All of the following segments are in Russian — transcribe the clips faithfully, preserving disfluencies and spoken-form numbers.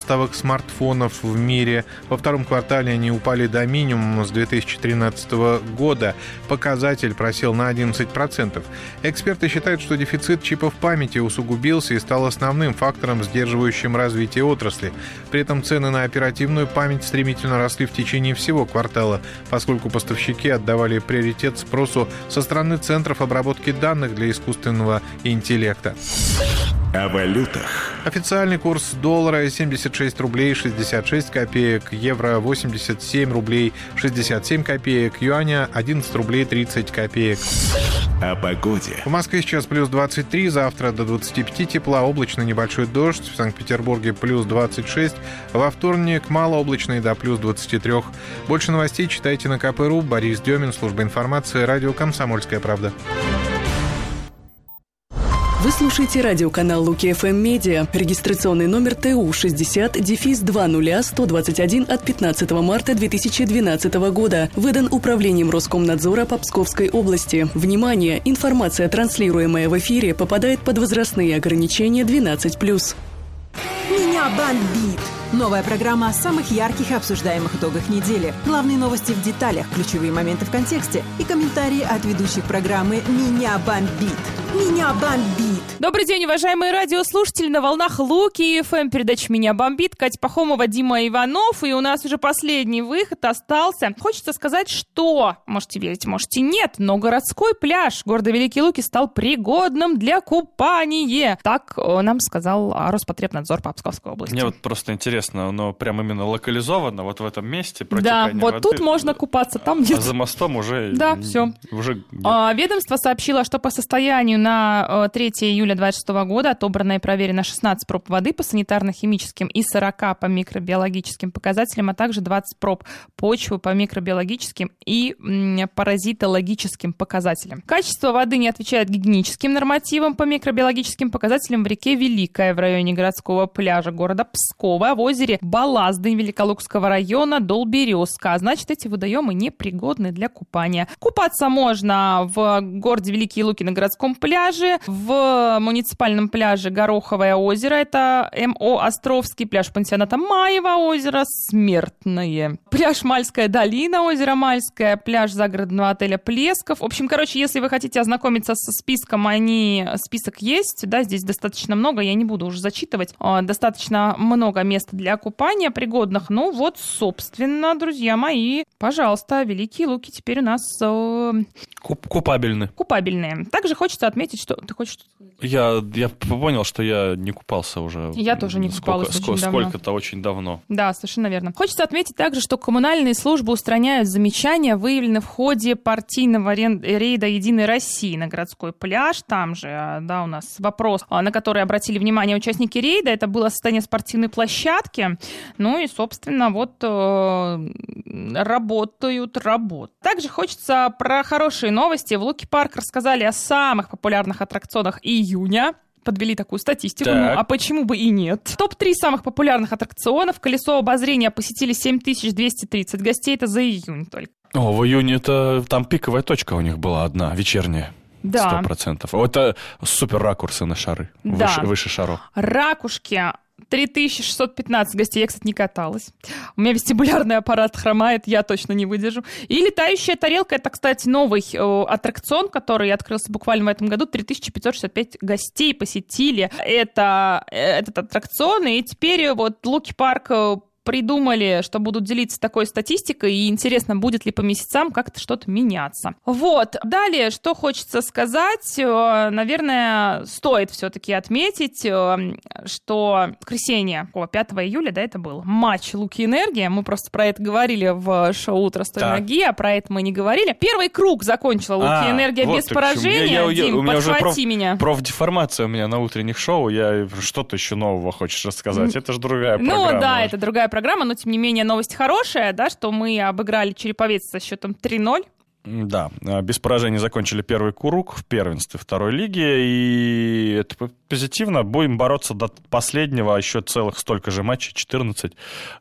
поставок смартфонов в мире. Во втором квартале они упали до минимума с две тысячи тринадцатого года. Показатель просел на одиннадцать процентов. Эксперты считают, что дефицит чипов памяти усугубился и стал основным фактором, сдерживающим развитие отрасли. При этом цены на оперативную память стремительно росли в течение всего квартала, поскольку поставщики отдавали приоритет спросу со стороны центров обработки данных для искусственного интеллекта. О валютах. Официальный курс доллара семьдесят шесть рублей шестьдесят шесть копеек, евро восемьдесят семь рублей шестьдесят семь копеек, юаня одиннадцать рублей тридцать копеек. О погоде. В Москве сейчас плюс двадцать три, завтра до двадцати пяти тепла, облачно небольшой дождь, в Санкт-Петербурге плюс двадцать шесть, во вторник малооблачный до плюс двадцати трёх. Больше новостей читайте на ка пэ точка ру. Борис Демин, служба информации, радио «Комсомольская правда». Вы слушаете радиоканал Луки эф эм Медиа. Регистрационный номер тэ у шестьдесят два ноль сто двадцать один от пятнадцатого марта две тысячи двенадцатого года. Выдан Управлением Роскомнадзора по Псковской области. Внимание! Информация, транслируемая в эфире, попадает под возрастные ограничения двенадцать плюс. Меня бомбит! Новая программа о самых ярких и обсуждаемых итогах недели. Главные новости в деталях, ключевые моменты в контексте и комментарии от ведущих программы «Меня бомбит». Меня бомбит! Добрый день, уважаемые радиослушатели. На волнах Луки эф эм, передача «Меня бомбит». Катя Пахомова, Дима Иванов. И у нас уже последний выход остался. Хочется сказать, что, можете верить, можете нет, но городской пляж города Великие Луки стал пригодным для купания. Так нам сказал Роспотребнадзор по Псковской области. Мне вот просто интересно, но прям именно локализовано вот в этом месте. Да, вот воды, тут можно купаться, там нет. А за мостом уже... Да, все. Уже а, ведомство сообщило, что по состоянию на третьего июля двадцать шестого года отобрано и проверено шестнадцать проб воды по санитарно-химическим и сорок по микробиологическим показателям, а также двадцать проб почвы по микробиологическим и м, паразитологическим показателям. Качество воды не отвечает гигиеническим нормативам по микробиологическим показателям в реке Великая в районе городского пляжа города Пскова, в озере Балаздынь Великолукского района Дол-Березка. А значит, эти водоемы непригодны для купания. Купаться можно в городе Великие Луки на городском пляже, в муниципальном пляже Гороховое озеро, это эм о Островский, пляж пансионата Маево озеро Смертное, пляж Мальская долина, озеро Мальское, пляж загородного отеля Плесков. В общем, короче, если вы хотите ознакомиться со списком, они, список есть, да, здесь достаточно много, я не буду уже зачитывать, достаточно много мест для купания пригодных. Ну вот, собственно, друзья мои, пожалуйста, Великие Луки теперь у нас э... Куп- купабельны. Купабельные. Также хочется отметить, что... Ты хочешь что-то сказать? Я, я понял, что я не купался уже. Я тоже не купалась сколько, очень сколько, давно. Сколько-то очень давно. Да, совершенно верно. Хочется отметить также, что коммунальные службы устраняют замечания, выявленные в ходе партийного рейда «Единой России» на городской пляж. Там же, да, у нас вопрос, на который обратили внимание участники рейда. Это было состояние спортивной площадки. Ну и, собственно, вот э, работают, работают. Также хочется про хорошие новости. В Луки Парк рассказали о самых популярных аттракционах июня. Подвели такую статистику, ну, а почему бы и нет? топ три самых популярных аттракционов. Колесо обозрения посетили семь тысяч двести тридцать гостей. Это за июнь только. О, в июне это там пиковая точка у них была одна, вечерняя. Да. Сто процентов. Это супер ракурсы на шары. Да. Выше, выше шаров. Ракушки. три тысячи шестьсот пятнадцать гостей. Я, кстати, не каталась. У меня вестибулярный аппарат хромает, я точно не выдержу. И летающая тарелка. Это, кстати, новый э, аттракцион, который открылся буквально в этом году. три тысячи пятьсот шестьдесят пять гостей посетили это, этот аттракцион. И теперь вот Луки Парк придумали, что будут делиться такой статистикой, и интересно, будет ли по месяцам как-то что-то меняться. Вот. Далее, что хочется сказать, наверное, стоит все-таки отметить, что в воскресенье, пятого июля, да, это был матч Луки Энергия, мы просто про это говорили в шоу «Утро с той ноги», а про это мы не говорили. Первый круг закончила Луки а, Энергия вот без поражения. Я, я, Дим, у меня подхвати уже проф, меня. Профдеформация у меня на утренних шоу, я что-то еще нового хочешь рассказать? Это же другая ну, программа. Ну да, это другая программа, но тем не менее новость хорошая, да, что мы обыграли Череповец со счетом три ноль. Да, без поражений закончили первый круг в первенстве второй лиги, и это позитивно. Будем бороться до последнего, еще целых столько же матчей, четырнадцать,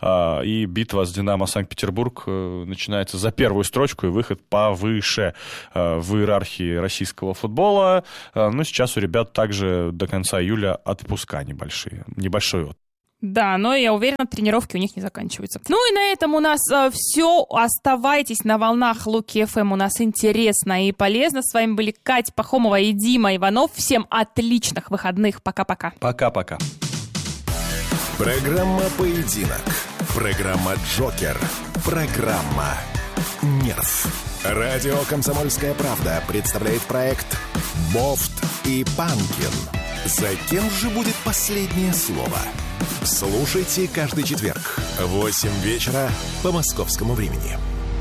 и битва с «Динамо» Санкт-Петербург начинается за первую строчку и выход повыше в иерархии российского футбола. Ну, сейчас у ребят также до конца июля отпуска небольшие, небольшой отпуск. Да, но я уверена, тренировки у них не заканчиваются. Ну и на этом у нас э, все. Оставайтесь на волнах Луки эф эм. У нас интересно и полезно. С вами были Катя Пахомова и Дима Иванов. Всем отличных выходных. Пока-пока. Пока-пока. Программа «Поединок». Программа «Джокер». Программа «Нерв». Радио «Комсомольская правда» представляет проект «Бофт и Панкин». За кем же будет последнее слово? Слушайте каждый четверг в восемь вечера по московскому времени.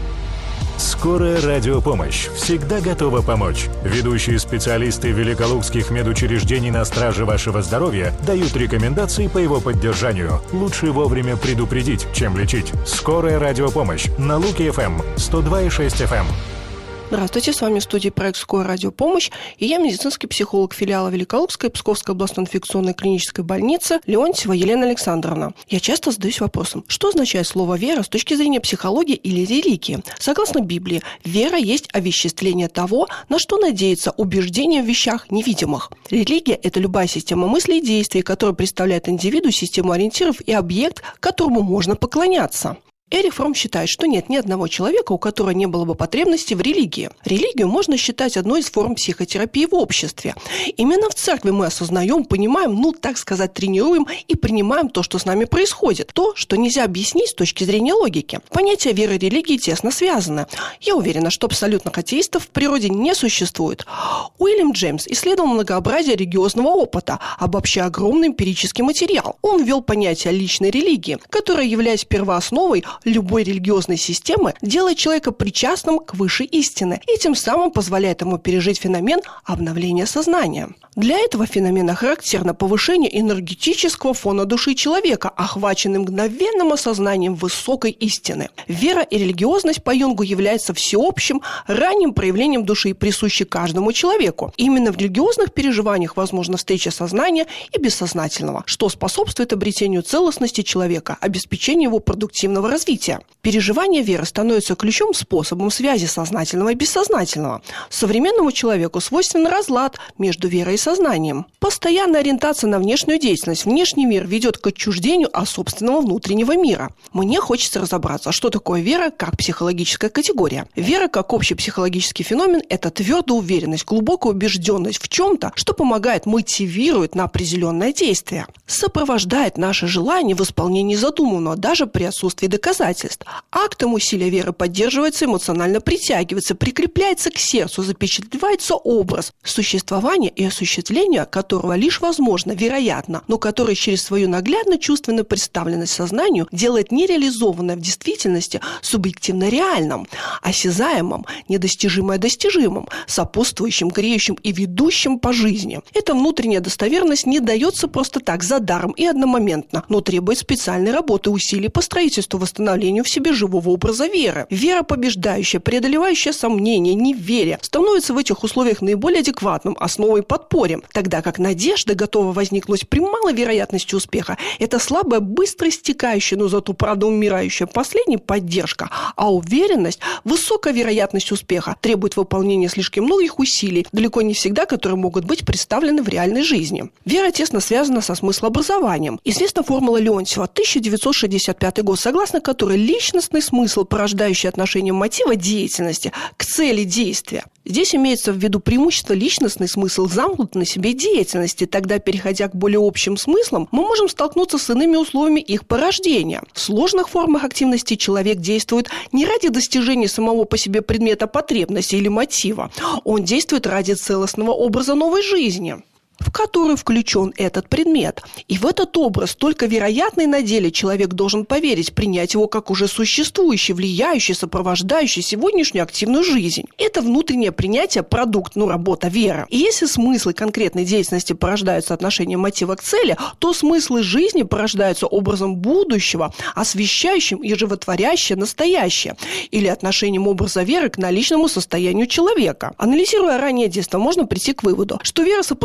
Скорая радиопомощь всегда готова помочь. Ведущие специалисты великолукских медучреждений на страже вашего здоровья дают рекомендации по его поддержанию. Лучше вовремя предупредить, чем лечить. Скорая радиопомощь на Луки эф эм сто два и шесть эф эм. Здравствуйте, с вами в студии проект «Скорая радиопомощь», и я медицинский психолог филиала Великолукской Псковской областной инфекционной клинической больницы Леонтьева Елена Александровна. Я часто задаюсь вопросом, что означает слово «вера» с точки зрения психологии или религии? Согласно Библии, вера есть овеществление того, на что надеется убеждение в вещах невидимых. Религия – это любая система мыслей и действий, которая представляет индивиду систему ориентиров и объект, которому можно поклоняться. Эрих Фромм считает, что нет ни одного человека, у которого не было бы потребности в религии. Религию можно считать одной из форм психотерапии в обществе. Именно в церкви мы осознаем, понимаем, ну, так сказать, тренируем и принимаем то, что с нами происходит. То, что нельзя объяснить с точки зрения логики. Понятия веры и религии тесно связаны. Я уверена, что абсолютных атеистов в природе не существует. Уильям Джеймс исследовал многообразие религиозного опыта, обобщая огромный эмпирический материал. Он ввел понятие личной религии, которая, являясь первоосновой любой религиозной системы, делает человека причастным к высшей истине и тем самым позволяет ему пережить феномен обновления сознания. Для этого феномена характерно повышение энергетического фона души человека, охваченный мгновенным осознанием высокой истины. Вера и религиозность по Юнгу являются всеобщим, ранним проявлением души, присущей каждому человеку. Именно в религиозных переживаниях возможна встреча сознания и бессознательного, что способствует обретению целостности человека, обеспечению его продуктивного развития. Переживание веры становится ключевым способом связи сознательного и бессознательного. Современному человеку свойственен разлад между верой и сознанием. Постоянная ориентация на внешнюю деятельность, внешний мир ведет к отчуждению от собственного внутреннего мира. Мне хочется разобраться, что такое вера как психологическая категория. Вера как общий психологический феномен – это твердая уверенность, глубокая убежденность в чем-то, что помогает, мотивирует на определенное действие. Сопровождает наше желание в исполнении задуманного, даже при отсутствии доказательств. Актом усилия веры поддерживается, эмоционально притягивается, прикрепляется к сердцу, запечатлевается образ, существование и осуществление которого лишь возможно, вероятно, но который через свою наглядно-чувственную представленность сознанию делает нереализованное в действительности субъективно реальным, осязаемым, недостижимое достижимым, сопутствующим, греющим и ведущим по жизни. Эта внутренняя достоверность не дается просто так, за даром и одномоментно, но требует специальной работы, усилий по строительству, восстановлению в себе живого образа веры. Вера побеждающая, преодолевающая сомнения, неверие, становится в этих условиях наиболее адекватным, основой и подпорьем, тогда как надежда готова возникнуть при малой вероятности успеха. Это слабая, быстро истекающая, но зато правда умирающая последняя поддержка, а уверенность, высокая вероятность успеха требует выполнения слишком многих усилий, далеко не всегда которые могут быть представлены в реальной жизни. Вера тесно связана со смыслообразованием. Известна формула Леонтьева, тысяча девятьсот шестьдесят пятый год, согласно которой личностный смысл, порождающий отношение мотива деятельности к цели действия. Здесь имеется в виду преимущество личностный смысл замкнутой на себе деятельности. Тогда, переходя к более общим смыслам, мы можем столкнуться с иными условиями их порождения. В сложных формах активности человек действует не ради достижения самого по себе предмета потребности или мотива. Он действует ради целостного образа новой жизни, в которую включен этот предмет. И в этот образ, только вероятный на деле, человек должен поверить, принять его как уже существующий, влияющий, сопровождающий сегодняшнюю активную жизнь. Это внутреннее принятие, продукт, ну, работа, вера. И если смыслы конкретной деятельности порождаются отношением мотива к цели, то смыслы жизни порождаются образом будущего, освещающим и животворящее настоящее, или отношением образа веры к наличному состоянию человека. Анализируя раннее детство, можно прийти к выводу, что вера сопоставима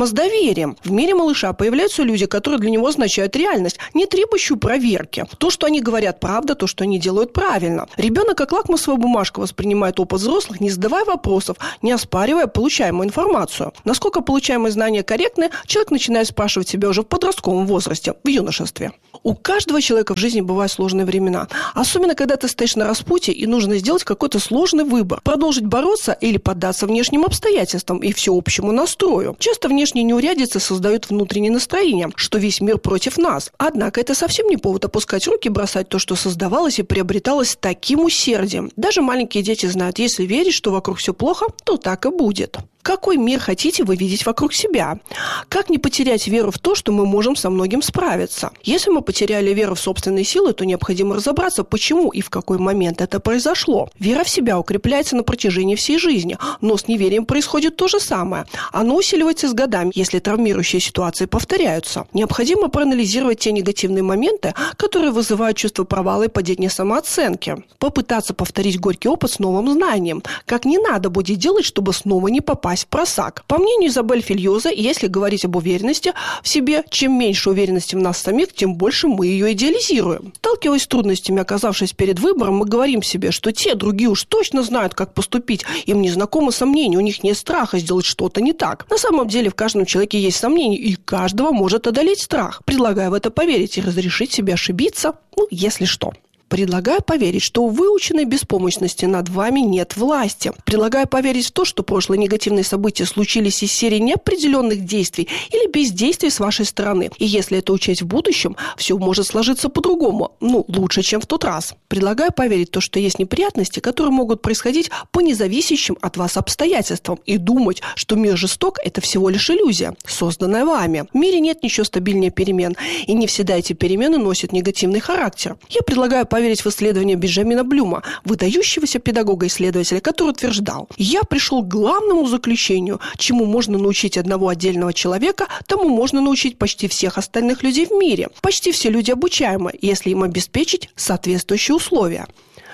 с доверием. В мире малыша появляются люди, которые для него означают реальность, не требующую проверки. То, что они говорят, правда, то, что они делают, правильно. Ребенок как лакмусовая бумажка воспринимает опыт взрослых, не задавая вопросов, не оспаривая получаемую информацию. Насколько получаемые знания корректны, человек начинает спрашивать себя уже в подростковом возрасте, в юношестве. У каждого человека в жизни бывают сложные времена. Особенно, когда ты стоишь на распутье и нужно сделать какой-то сложный выбор. Продолжить бороться или поддаться внешним обстоятельствам и всеобщему настрою. Часто внешние неурядицы создают внутреннее настроение, что весь мир против нас. Однако это совсем не повод опускать руки, бросать то, что создавалось и приобреталось с таким усердием. Даже маленькие дети знают, если верить, что вокруг все плохо, то так и будет. Какой мир хотите вы видеть вокруг себя? Как не потерять веру в то, что мы можем со многим справиться? Если мы потеряли веру в собственные силы, то необходимо разобраться, почему и в какой момент это произошло. Вера в себя укрепляется на протяжении всей жизни, но с неверием происходит то же самое. Оно усиливается с годами, если травмирующие ситуации повторяются. Необходимо проанализировать те негативные моменты, которые вызывают чувство провала и падения самооценки. Попытаться повторить горький опыт с новым знанием. Как не надо будет делать, чтобы снова не попасть в просак. По мнению Изабель Фильоза, если говорить об уверенности в себе, чем меньше уверенности в нас самих, тем больше мы ее идеализируем. Сталкиваясь с трудностями, оказавшись перед выбором, мы говорим себе, что те, другие уж точно знают, как поступить. Им не знакомы сомнения, у них нет страха сделать что-то не так. На самом деле в каждом человеке есть сомнения, и каждого может одолеть страх. Предлагаю в это поверить и разрешить себе ошибиться, ну, если что. Предлагаю поверить, что у выученной беспомощности над вами нет власти. Предлагаю поверить в то, что прошлые негативные события случились из серии неопределенных действий или бездействий с вашей стороны. И если это учесть в будущем, все может сложиться по-другому. Ну, лучше, чем в тот раз. Предлагаю поверить в то, что есть неприятности, которые могут происходить по независящим от вас обстоятельствам. И думать, что мир жесток – это всего лишь иллюзия, созданная вами. В мире нет ничего стабильнее перемен. И не всегда эти перемены носят негативный характер. Я предлагаю поверить в исследование Бенджамина Блюма, выдающегося педагога-исследователя, который утверждал: «Я пришел к главному заключению, чему можно научить одного отдельного человека, тому можно научить почти всех остальных людей в мире. Почти все люди обучаемы, если им обеспечить соответствующие условия».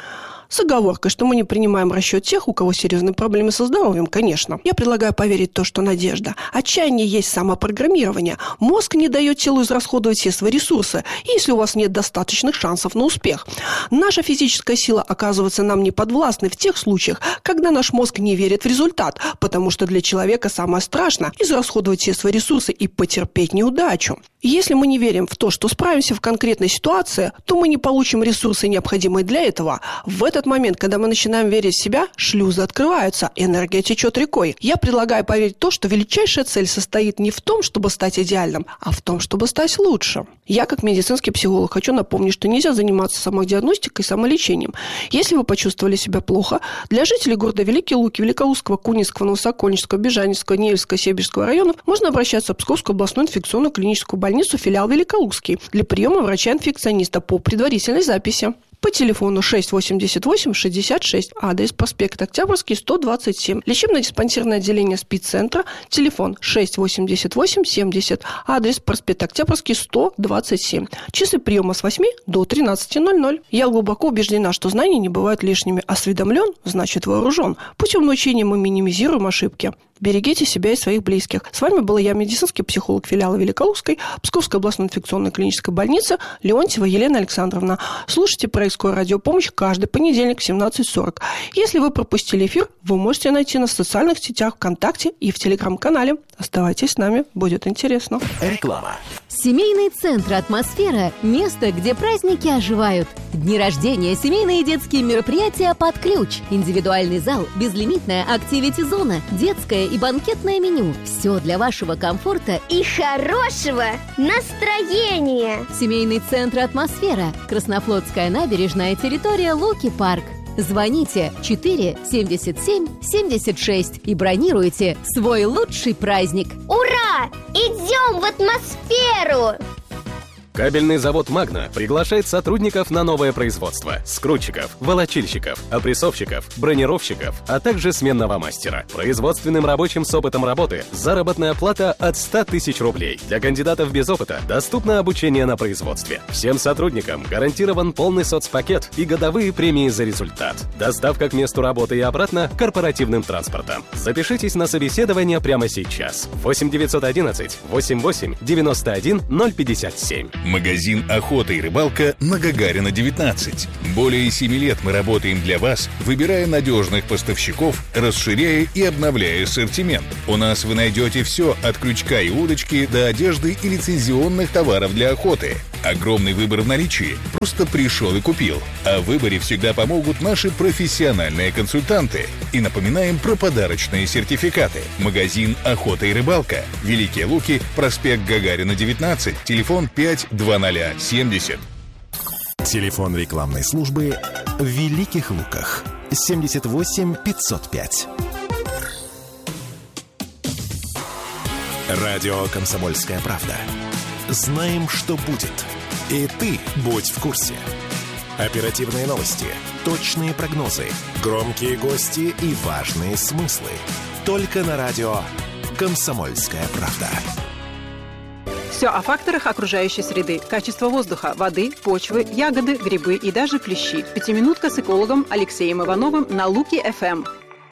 С оговоркой, что мы не принимаем в расчет тех, у кого серьезные проблемы со здоровьем, конечно. Я предлагаю поверить в то, что надежда. Отчаяние есть самопрограммирование. Мозг не дает телу израсходовать все свои ресурсы, если у вас нет достаточных шансов на успех. Наша физическая сила оказывается нам неподвластной в тех случаях, когда наш мозг не верит в результат, потому что для человека самое страшное – израсходовать все свои ресурсы и потерпеть неудачу. Если мы не верим в то, что справимся в конкретной ситуации, то мы не получим ресурсы, необходимые для этого. В этот момент, когда мы начинаем верить в себя, шлюзы открываются, энергия течет рекой. Я предлагаю поверить в то, что величайшая цель состоит не в том, чтобы стать идеальным, а в том, чтобы стать лучше. Я, как медицинский психолог, хочу напомнить, что нельзя заниматься самодиагностикой и самолечением. Если вы почувствовали себя плохо, для жителей города Великие Луки, Великоустского, Кунинского, Новосокольнического, Бежанинского, Невельского, Сибирского районов можно обращаться в Псковскую областную инфекционную клиническую больницу, филиал Великолукский, для приема врача-инфекциониста по предварительной записи. По телефону шесть восемьдесят восемь шестьдесят шесть, адрес проспект Октябрьский, сто двадцать семь. Лечебно-диспансерное отделение СПИД-центра, телефон шесть восемьдесят восемь семьдесят, адрес проспект Октябрьский, сто двадцать семь. Часы приема с восьми до тринадцати ноль-ноль. Я глубоко убеждена, что знания не бывают лишними. Осведомлен, значит вооружен. Путем научения мы минимизируем ошибки. Берегите себя и своих близких. С вами была я, медицинский психолог филиала Великолукской, Псковской областной инфекционной клинической больницы Леонтьева Елена Александровна. Слушайте проект «Скорая радиопомощь» каждый понедельник в семнадцать сорок. Если вы пропустили эфир, вы можете найти нас в социальных сетях, ВКонтакте и в Телеграм-канале. Оставайтесь с нами, будет интересно. Реклама. Семейный центр «Атмосфера» – место, где праздники оживают. Дни рождения, семейные и детские мероприятия под ключ. Индивидуальный зал, безлимитная активити-зона, детское и банкетное меню. Все для вашего комфорта и хорошего настроения. Семейный центр «Атмосфера». Краснофлотская набережная, территория Луки-парк. Звоните четыре семьдесят семь семьдесят шесть и бронируйте свой лучший праздник. Ура! Идем в атмосферу! Кабельный завод «Магна» приглашает сотрудников на новое производство. Скрутчиков, волочильщиков, опрессовщиков, бронировщиков, а также сменного мастера. Производственным рабочим с опытом работы заработная плата от ста тысяч рублей. Для кандидатов без опыта доступно обучение на производстве. Всем сотрудникам гарантирован полный соцпакет и годовые премии за результат. Доставка к месту работы и обратно корпоративным транспортом. Запишитесь на собеседование прямо сейчас. восемь девятьсот одиннадцать восемьдесят восемь девяносто один ноль пятьдесят семь. Магазин «Охота и рыбалка» на Гагарина, девятнадцать. Более семи лет мы работаем для вас, выбирая надежных поставщиков, расширяя и обновляя ассортимент. У нас вы найдете все от крючка и удочки до одежды и лицензионных товаров для охоты. Огромный выбор в наличии. Просто пришел и купил. А в выборе всегда помогут наши профессиональные консультанты. И напоминаем про подарочные сертификаты. Магазин «Охота и рыбалка». Великие Луки, проспект Гагарина, девятнадцать, телефон пять два ноль семьдесят. Телефон рекламной службы в Великих Луках. семьдесят восемь пятьсот пять. Радио «Комсомольская правда». Знаем, что будет. И ты будь в курсе. Оперативные новости, точные прогнозы, громкие гости и важные смыслы. Только на радио «Комсомольская правда». Все о факторах окружающей среды. Качество воздуха, воды, почвы, ягоды, грибы и даже клещи. Пятиминутка с экологом Алексеем Ивановым на Луки-эф эм.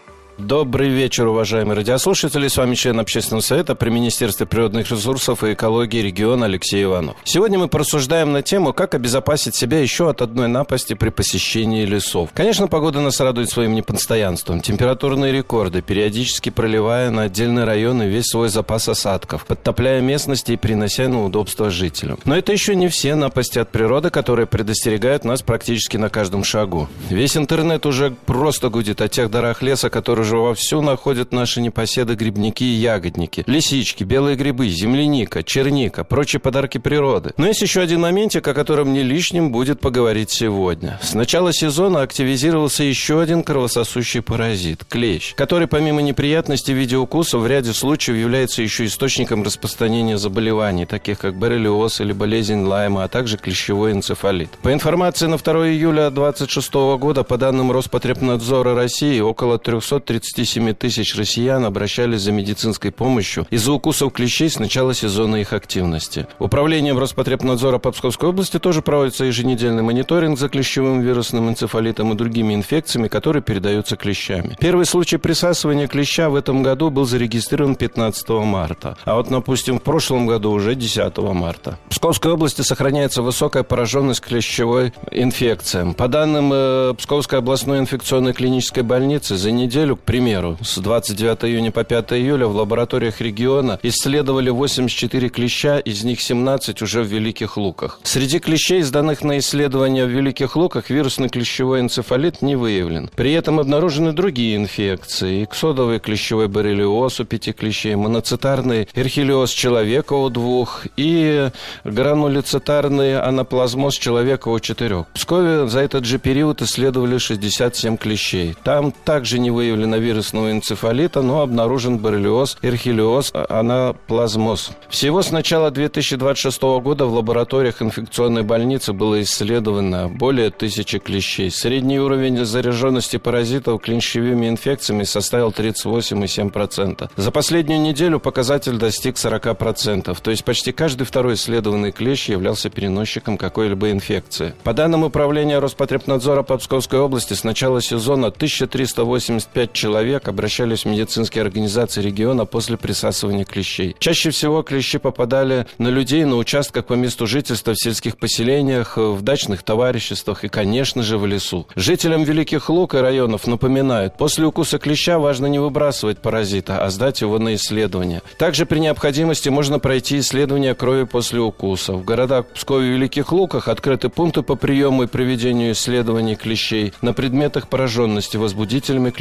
Добрый вечер, уважаемые радиослушатели. С вами член Общественного совета при Министерстве природных ресурсов и экологии региона Алексей Иванов. Сегодня мы порассуждаем на тему, как обезопасить себя еще от одной напасти при посещении лесов. Конечно, погода нас радует своим непостоянством. Температурные рекорды, периодически проливая на отдельные районы весь свой запас осадков, подтопляя местности и принося неудобства жителям. Но это еще не все напасти от природы, которые предостерегают нас практически на каждом шагу. Весь интернет уже просто гудит о тех дарах леса, которые уже вовсю находят наши непоседы-грибники и ягодники. Лисички, белые грибы, земляника, черника, прочие подарки природы. Но есть еще один моментик, о котором не лишним будет поговорить сегодня. С начала сезона активизировался еще один кровососущий паразит – клещ, который помимо неприятностей в виде укусов в ряде случаев является еще источником распространения заболеваний, таких как боррелиоз или болезнь Лайма, а также клещевой энцефалит. По информации на второе июля две тысячи двадцать шестого года, по данным Роспотребнадзора России, около триста тридцать семь тысяч россиян обращались за медицинской помощью из-за укусов клещей с начала сезона их активности. Управлением Роспотребнадзора по Псковской области тоже проводится еженедельный мониторинг за клещевым вирусным энцефалитом и другими инфекциями, которые передаются клещами. Первый случай присасывания клеща в этом году был зарегистрирован пятнадцатого марта, а вот, допустим, в прошлом году уже десятого марта. В Псковской области сохраняется высокая пораженность клещевой инфекцией. По данным э, Псковской областной инфекционной клинической больницы, за неделю, к примеру, с двадцать девятого июня по пятого июля в лабораториях региона исследовали восемьдесят четыре клеща, из них семнадцать уже в Великих Луках. Среди клещей, сданных на исследование в Великих Луках, вирусный клещевой энцефалит не выявлен. При этом обнаружены другие инфекции: иксодовый клещевой боррелиоз у пяти клещей, моноцитарный эрхилиоз человека у двух и гранулецитарный анаплазмоз человека у четырех. В Пскове за этот же период исследовали шестьдесят семь клещей. Там также не выявлено вирусного энцефалита, но обнаружен боррелиоз, эрхилиоз, анаплазмоз. Всего с начала две тысячи двадцать шестого года в лабораториях инфекционной больницы было исследовано более тысячи клещей. Средний уровень зараженности паразитов клещевыми инфекциями составил тридцать восемь целых семь десятых процента. За последнюю неделю показатель достиг сорок процентов, то есть почти каждый второй исследованный клещ являлся переносчиком какой-либо инфекции. По данным Управления Роспотребнадзора по Псковской области, с начала сезона тысяча триста восемьдесят пять человек обращались в медицинские организации региона после присасывания клещей. Чаще всего клещи попадали на людей на участках по месту жительства, в сельских поселениях, в дачных товариществах и, конечно же, в лесу. Жителям Великих Лук и районов напоминают: после укуса клеща важно не выбрасывать паразита, а сдать его на исследование. Также при необходимости можно пройти исследование крови после укуса. В городах Пскове и Великих Луках открыты пункты по приему и проведению исследований клещей на предметах пораженности возбудителями клещевых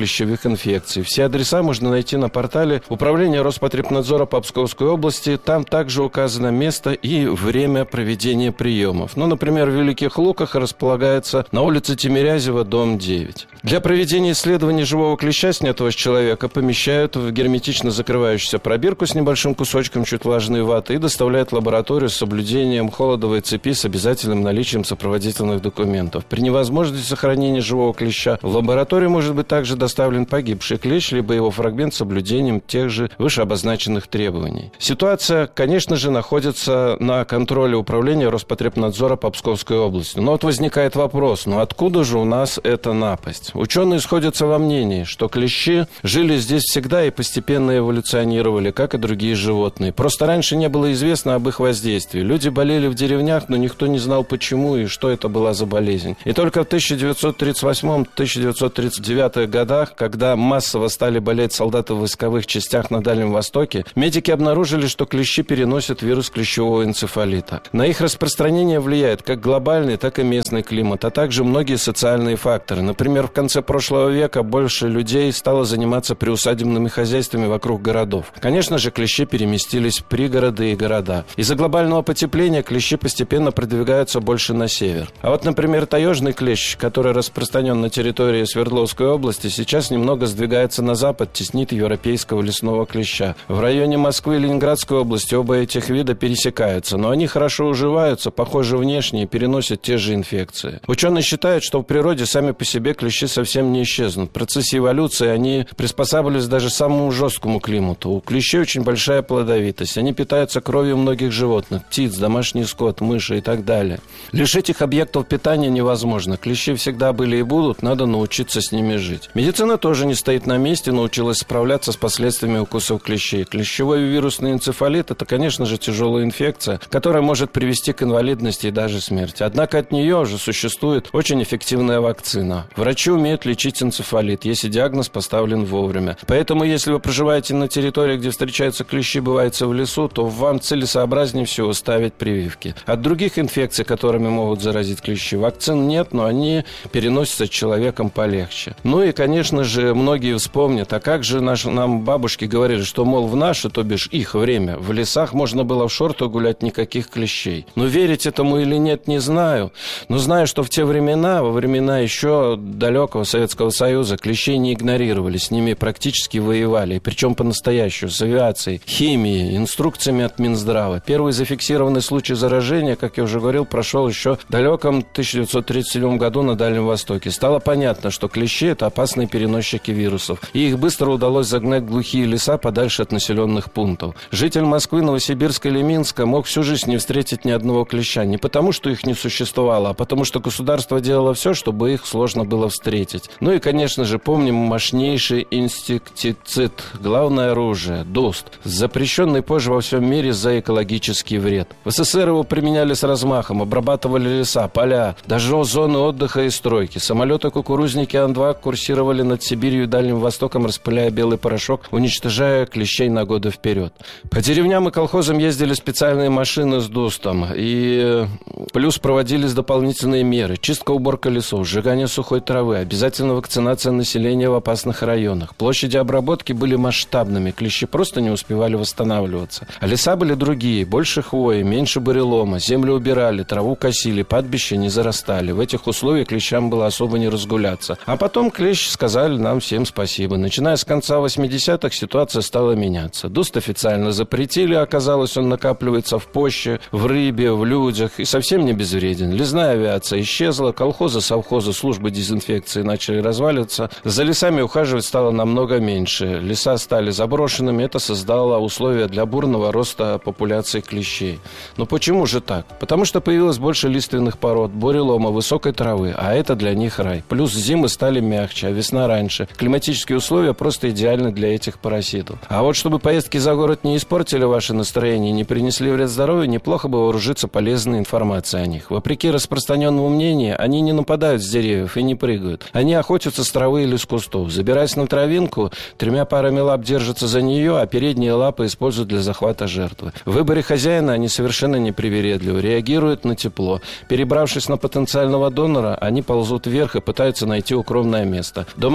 инфекций. Все адреса можно найти на портале Управления Роспотребнадзора по Псковской области. Там также указано место и время проведения приемов. Ну, например, в Великих Луках располагается на улице Тимирязева, дом девять. Для проведения исследований живого клеща, снятого с человека, помещают в герметично закрывающуюся пробирку с небольшим кусочком чуть влажной ваты и доставляют в лабораторию с соблюдением холодовой цепи с обязательным наличием сопроводительных документов. При невозможности сохранения живого клеща в лабораторию может быть также доставлен погибший клещ, либо его фрагмент с соблюдением тех же вышеобозначенных требований. Ситуация, конечно же, находится на контроле Управления Роспотребнадзора по Псковской области. Но вот возникает вопрос, ну откуда же у нас эта напасть? Ученые сходятся во мнении, что клещи жили здесь всегда и постепенно эволюционировали, как и другие животные. Просто раньше не было известно об их воздействии. Люди болели в деревнях, но никто не знал почему и что это была за болезнь. И только в тысяча девятьсот тридцать восьмом — тысяча девятьсот тридцать девятом годах, когда массово стали болеть солдаты в войсковых частях на Дальнем Востоке, медики обнаружили, что клещи переносят вирус клещевого энцефалита. На их распространение влияет как глобальный, так и местный климат, а также многие социальные факторы. Например, в конце прошлого века больше людей стало заниматься приусадебными хозяйствами вокруг городов. Конечно же, клещи переместились в пригороды и города. Из-за глобального потепления клещи постепенно продвигаются больше на север. А вот, например, таежный клещ, который распространен на территории Свердловской области, сейчас немного сдвигается на запад, теснит европейского лесного клеща. В районе Москвы и Ленинградской области оба этих вида пересекаются, но они хорошо уживаются, похожи внешне и переносят те же инфекции. Ученые считают, что в природе сами по себе клещи совсем не исчезнут. В процессе эволюции они приспосабливались даже к самому жесткому климату. У клещей очень большая плодовитость. Они питаются кровью многих животных, птиц, домашний скот, мыши и так далее. Лишить их объектов питания невозможно. Клещи всегда были и будут, надо научиться с ними жить. Медицина тоже не стоит на месте, научилась справляться с последствиями укусов клещей. Клещевой вирусный энцефалит – это, конечно же, тяжелая инфекция, которая может привести к инвалидности и даже смерти. Однако от нее уже существует очень эффективная вакцина. Врачи умеют лечить энцефалит, если диагноз поставлен вовремя. Поэтому, если вы проживаете на территории, где встречаются клещи, бываете в лесу, то вам целесообразнее всего ставить прививки. От других инфекций, которыми могут заразить клещи, вакцин нет, но они переносятся человеком полегче. Ну и, конечно же, многие вспомнят, а как же наши, нам бабушки говорили, что, мол, в наше, то бишь их время, в лесах можно было в шортах гулять, никаких клещей. Но верить этому или нет, не знаю. Но знаю, что в те времена, во времена еще далекого Советского Союза, клещей не игнорировали, с ними практически воевали, причем по-настоящему, с авиацией, химией, инструкциями от Минздрава. Первый зафиксированный случай заражения, как я уже говорил, прошел еще в далеком тысяча девятьсот тридцать седьмом году на Дальнем Востоке. Стало понятно, что клещи – это опасные переносчики вирусов, и их быстро удалось загнать в глухие леса подальше от населенных пунктов. Житель Москвы, Новосибирска или Минска мог всю жизнь не встретить ни одного клеща, не потому, что их не существовало, а потому, что государство делало все, чтобы их сложно было встретить. Ну и, конечно же, помним мощнейший инсектицид, главное оружие – ДОСТ, запрещенный позже во всем мире за экологический вред. В СССР его применяли с размахом, обрабатывали леса, поля, даже зоны отдыха и стройки. Самолеты-кукурузники Ан два курсировали над Сибирью и Дальним Востоком, распыляя белый порошок, уничтожая клещей на годы вперед. По деревням и колхозам ездили специальные машины с ДОСТом, и плюс проводились дополнительные меры: чистка, уборка лесов, сжигание сухой травы, обязательно вакцинация населения в опасных районах. Площади обработки были масштабными, клещи просто не успевали восстанавливаться. А леса были другие, больше хвои, меньше бурелома, землю убирали, траву косили, пастбища не зарастали. В этих условиях клещам было особо не разгуляться. А потом клещ сказали нам всем спасибо. Начиная с конца восьмидесятых ситуация стала меняться. ДОСТ официально запретили, оказалось, он накапливается в почве, в рыбе, в людях и совсем не безвреден. Лесная авиация исчезла, колхозы, совхозы, службы дезинфекции начали разваливаться. За лесами ухаживать стало намного меньше. Леса стали заброшенными, это создало условия для бурного роста популяции клещей. Но почему же так? Потому что появилось больше лиственных пород, бурелома, высокой травы, а это для них рай. Плюс зимы стали мягче, а весна раньше. Климатические условия просто идеальны для этих паразитов. А вот чтобы поездки за город не испортили ваше настроение и не принесли вред здоровью, неплохо бы вооружиться полезной информацией о них. Вопреки распространенному мнению, они не нападают с деревьев и не прыгают. Они охотятся с травы или с кустов. Забираясь на травинку, тремя парами лап держатся за нее, а передние лапы используют для захвата жертвы. В выборе хозяина они совершенно непривередливы, реагируют на тепло. Перебравшись на потенциального донора, они ползут вверх и пытаются найти укромное место. До момента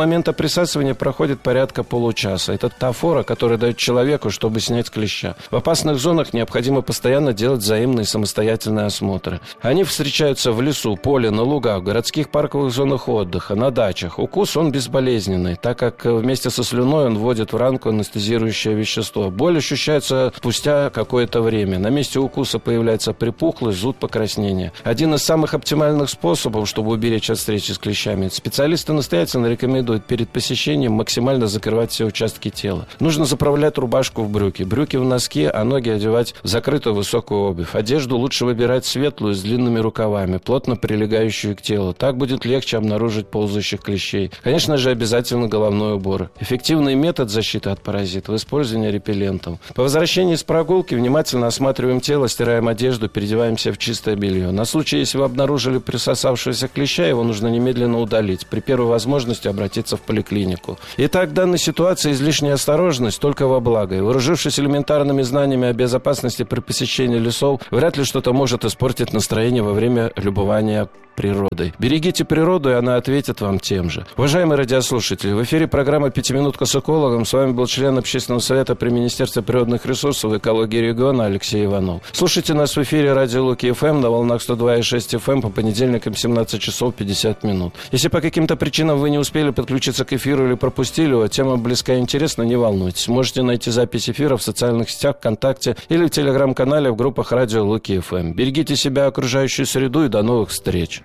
присасывания проходит порядка получаса. Это та фора, которая дает человеку, чтобы снять клеща. В опасных зонах необходимо постоянно делать взаимные самостоятельные осмотры. Они встречаются в лесу, поле, на лугах, в городских парковых зонах отдыха, на дачах. Укус, он безболезненный, так как вместе со слюной он вводит в ранку анестезирующее вещество. Боль ощущается спустя какое-то время. На месте укуса появляется припухлость, зуд, покраснение. Один из самых оптимальных способов, чтобы уберечь от встречи с клещами, специалисты настоятельно рекомендуют перед посещением максимально закрывать все участки тела. Нужно заправлять рубашку в брюки, брюки в носки, а ноги одевать в закрытую высокую обувь. Одежду лучше выбирать светлую, с длинными рукавами, плотно прилегающую к телу. Так будет легче обнаружить ползающих клещей. Конечно же, обязательно головной убор. Эффективный метод защиты от паразитов – использование репеллентов. По возвращении с прогулки внимательно осматриваем тело, стираем одежду, переодеваемся в чистое белье. На случай, если вы обнаружили присосавшегося клеща, его нужно немедленно удалить. При первой возможности обратиться в поликлинику. Итак, в данной ситуации излишняя осторожность только во благо. И вооружившись элементарными знаниями о безопасности при посещении лесов, вряд ли что-то может испортить настроение во время любования природой. Берегите природу, и она ответит вам тем же. Уважаемые радиослушатели, в эфире программа «Пятиминутка с экологом». С вами был член Общественного совета при Министерстве природных ресурсов и экологии региона Алексей Иванов. Слушайте нас в эфире радио Луки эф эм на волнах сто два и шесть эф эм по понедельникам семнадцать часов пятьдесят минут. Если по каким-то причинам вы не успели подключиться к эфиру или пропустили его, тема близка и интересна, не волнуйтесь. Можете найти запись эфира в социальных сетях, ВКонтакте или в телеграм-канале в группах радио Луки эф эм. Берегите себя, окружающую среду, и до новых встреч.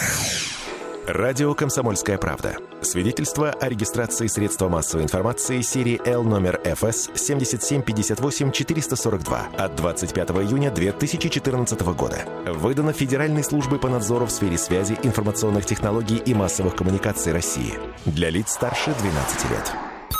Радио «Комсомольская правда». Свидетельство о регистрации средства массовой информации серии Л номер эф эс семь семь пять восемь четыре сорок два от двадцать пятого июня две тысячи четырнадцатого года. Выдано Федеральной службой по надзору в сфере связи, информационных технологий и массовых коммуникаций России. Для лиц старше двенадцати лет.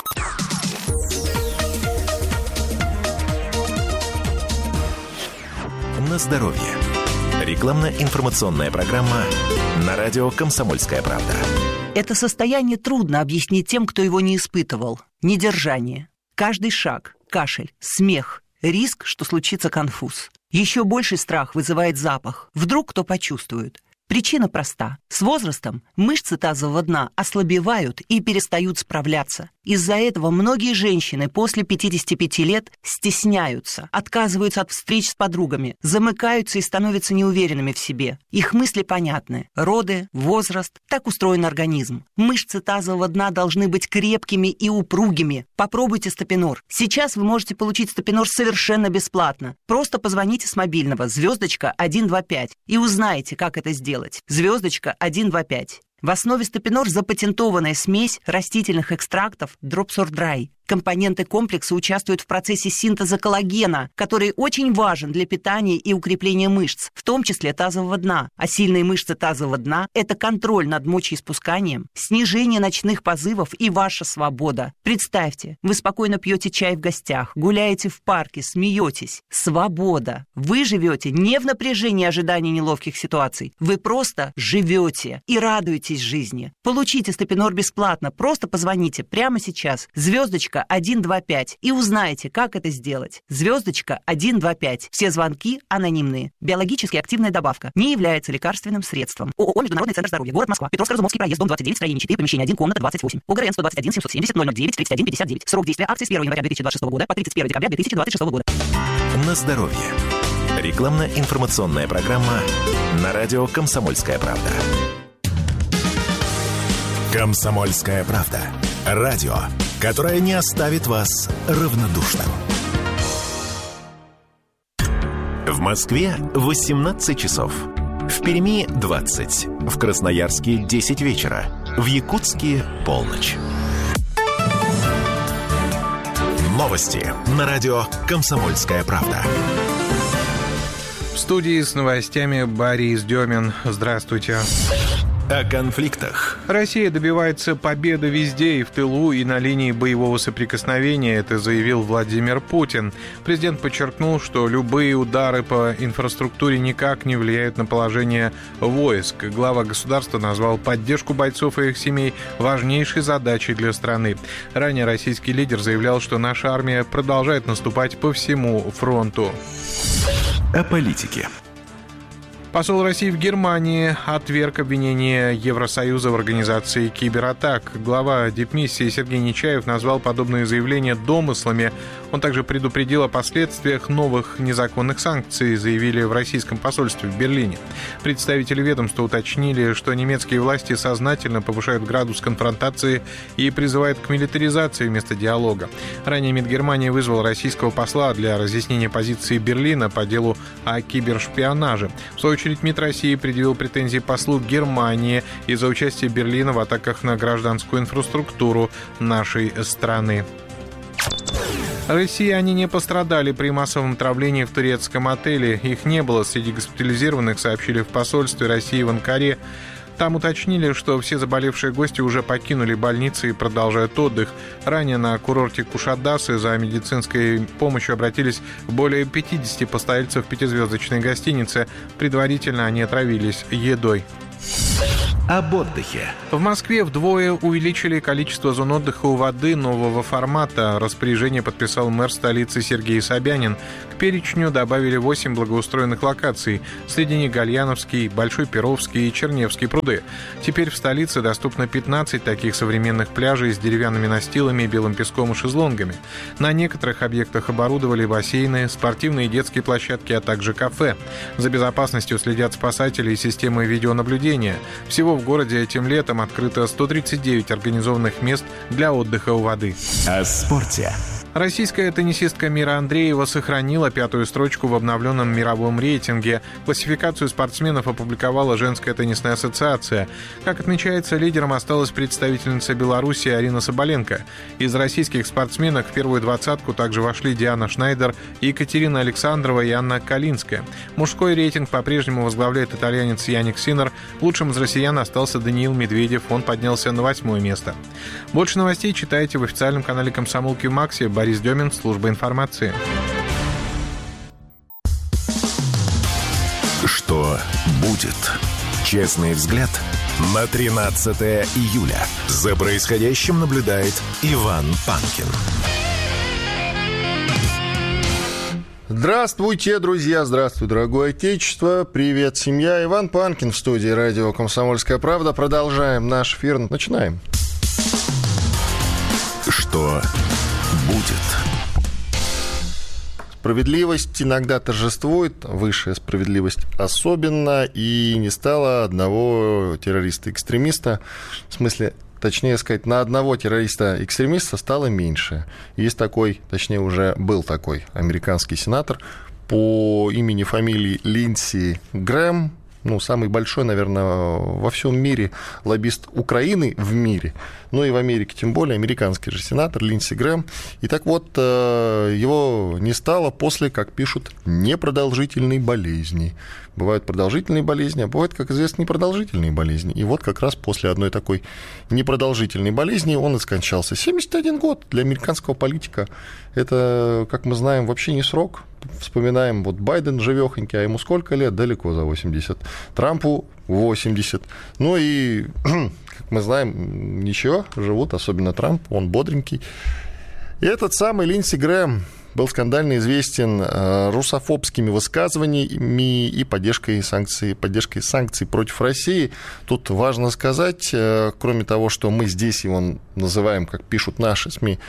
На здоровье. Рекламно-информационная программа на радио «Комсомольская правда». Это состояние трудно объяснить тем, кто его не испытывал. Недержание. Каждый шаг, кашель, смех, риск, что случится конфуз. Еще больший страх вызывает запах. Вдруг кто почувствует. Причина проста. С возрастом мышцы тазового дна ослабевают и перестают справляться. Из-за этого многие женщины после пятидесяти пяти лет стесняются, отказываются от встреч с подругами, замыкаются и становятся неуверенными в себе. Их мысли понятны. Роды, возраст, так устроен организм. Мышцы тазового дна должны быть крепкими и упругими. Попробуйте Стапинор. Сейчас вы можете получить Стапинор совершенно бесплатно. Просто позвоните с мобильного звездочка один два пять и узнаете, как это сделать. Звездочка один два пять. В основе Стапинор запатентованная смесь растительных экстрактов Dropsor-Dry. Компоненты комплекса участвуют в процессе синтеза коллагена, который очень важен для питания и укрепления мышц, в том числе тазового дна. А сильные мышцы тазового дна – это контроль над мочеиспусканием, снижение ночных позывов и ваша свобода. Представьте, вы спокойно пьете чай в гостях, гуляете в парке, смеетесь. Свобода. Вы живете не в напряжении ожидания неловких ситуаций. Вы просто живете и радуетесь жизни. Получите Стапинор бесплатно. Просто позвоните прямо сейчас. Звездочка один два пять и узнаете, как это сделать. Звездочка один два пять. Все звонки анонимные. Биологически активная добавка. Не является лекарственным средством. ООО «Международный центр здоровья». Город Москва. Петровско-Разумовский проезд, дом двадцать девять, строение четыре, помещение один, комната двадцать восемь. ОГРН сто двадцать один семьсот семьдесят ноль ноль девять тридцать один пятьдесят девять. Срок действия акции с первого января две тысячи двадцать шестого года по тридцать первого декабря две тысячи двадцать шестого года. На здоровье. Рекламно-информационная программа на радио «Комсомольская правда». «Комсомольская правда». Радио, которое не оставит вас равнодушным. В Москве восемнадцать часов. В Перми двадцать. В Красноярске десять вечера. В Якутске полночь. Новости на радио «Комсомольская правда». В студии с новостями Борис Демин. Здравствуйте. О конфликтах. Россия добивается победы везде, и в тылу, и на линии боевого соприкосновения. Это заявил Владимир Путин. Президент подчеркнул, что любые удары по инфраструктуре никак не влияют на положение войск. Глава государства назвал поддержку бойцов и их семей важнейшей задачей для страны. Ранее российский лидер заявлял, что наша армия продолжает наступать по всему фронту. О политике. Посол России в Германии отверг обвинение Евросоюза в организации кибератак. Глава дипмиссии Сергей Нечаев назвал подобные заявления домыслами. Он также предупредил о последствиях новых незаконных санкций, заявили в российском посольстве в Берлине. Представители ведомства уточнили, что немецкие власти сознательно повышают градус конфронтации и призывают к милитаризации вместо диалога. Ранее МИД Германии вызвал российского посла для разъяснения позиции Берлина по делу о кибершпионаже. В свою очередь МИД России предъявил претензии послу Германии из-за участия Берлина в атаках на гражданскую инфраструктуру нашей страны. Россияне не пострадали при массовом травлении в турецком отеле. Их не было среди госпитализированных, сообщили в посольстве России в Анкаре. Там уточнили, что все заболевшие гости уже покинули больницы и продолжают отдых. Ранее на курорте Кушадасы за медицинской помощью обратились более пятьдесят постояльцев пятизвездочной гостиницы. Предварительно они отравились едой. Об отдыхе. В Москве вдвое увеличили количество зон отдыха у воды нового формата. Распоряжение подписал мэр столицы Сергей Собянин. К перечню добавили восемь благоустроенных локаций. Среди них Гальяновский, Большой Перовский и Черневский пруды. Теперь в столице доступно пятнадцать таких современных пляжей с деревянными настилами, белым песком и шезлонгами. На некоторых объектах оборудовали бассейны, спортивные и детские площадки, а также кафе. За безопасностью следят спасатели и системы видеонаблюдения. Всего в городе этим летом открыто сто тридцать девять организованных мест для отдыха у воды. О спорте. Российская теннисистка Мира Андреева сохранила пятую строчку в обновленном мировом рейтинге. Классификацию спортсменов опубликовала Женская теннисная ассоциация. Как отмечается, лидером осталась представительница Беларуси Арина Соболенко. Из российских спортсменок в первую двадцатку также вошли Диана Шнайдер, Екатерина Александрова и Анна Калинская. Мужской рейтинг по-прежнему возглавляет итальянец Яник Синнер. Лучшим из россиян остался Даниил Медведев. Он поднялся на восьмое место. Больше новостей читайте в официальном канале «Комсомолки» в Максе. Борис Демин, служба информации. Что будет? Честный взгляд на тринадцатое июля. За происходящим наблюдает Иван Панкин. Здравствуйте, друзья! Здравствуй, дорогое отечество! Привет, семья! Иван Панкин в студии радио «Комсомольская правда». Продолжаем наш эфир. Начинаем. Что будет? Справедливость иногда торжествует, высшая справедливость особенно, и не стало одного террориста-экстремиста, в смысле, точнее сказать, на одного террориста-экстремиста стало меньше. Есть такой, точнее уже был такой американский сенатор по имени, фамилии Линдси Грэм, ну, самый большой, наверное, во всем мире лоббист Украины в мире, ну и в Америке тем более, американский же сенатор Линдси Грэм. И так вот, его не стало после, как пишут, непродолжительной болезни. Бывают продолжительные болезни, а бывают, как известно, непродолжительные болезни. И вот как раз после одной такой непродолжительной болезни он и скончался. семьдесят один год для американского политика. Это, как мы знаем, вообще не срок. Вспоминаем, вот Байден живехонький, а ему сколько лет? Далеко за восемьдесят. Трампу восемьдесят. Ну и, как мы знаем, ничего, живут, особенно Трамп, он бодренький. И этот самый Линдси Грэм был скандально известен русофобскими высказываниями и поддержкой санкций, поддержкой санкций против России. Тут важно сказать, кроме того, что мы здесь его называем, как пишут наши СМИ,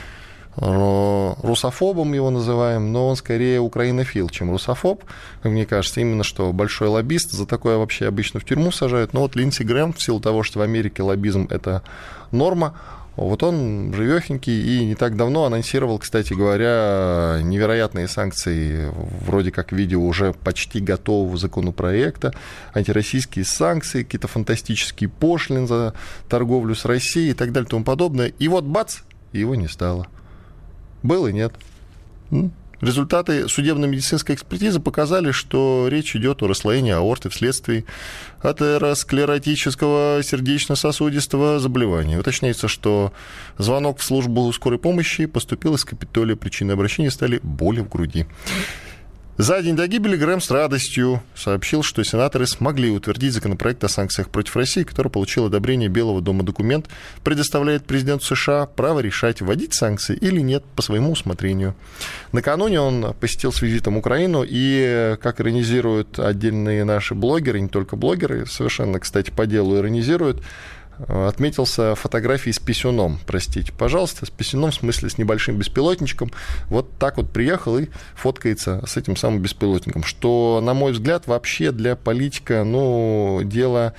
русофобом его называем, но он скорее украинофил, чем русофоб. Как мне кажется, именно что большой лоббист, за такое вообще обычно в тюрьму сажают. Но вот Линдси Грэм, в силу того, что в Америке лоббизм – это норма, вот он живехенький и не так давно анонсировал, кстати говоря, невероятные санкции, вроде как в виде уже почти готового законопроекта, антироссийские санкции, какие-то фантастические пошлины за торговлю с Россией и так далее и тому подобное. И вот бац, его не стало. Был и нет. Результаты судебно-медицинской экспертизы показали, что речь идет о расслоении аорты вследствие атеросклеротического сердечно-сосудистого заболевания. Уточняется, что звонок в службу скорой помощи поступил из Капитолия. Причиной обращения стали боли в груди. За день до гибели Грэм с радостью сообщил, что сенаторы смогли утвердить законопроект о санкциях против России, который получил одобрение Белого дома. Документ предоставляет президенту США право решать, вводить санкции или нет по своему усмотрению. Накануне он посетил с визитом Украину, и, как иронизируют отдельные наши блогеры, не только блогеры, совершенно, кстати, по делу иронизируют, отметился фотографией с писюном, простите, пожалуйста, с писюном, в смысле с небольшим беспилотничком, вот так вот приехал и фоткается с этим самым беспилотником, что, на мой взгляд, вообще для политика, ну, дело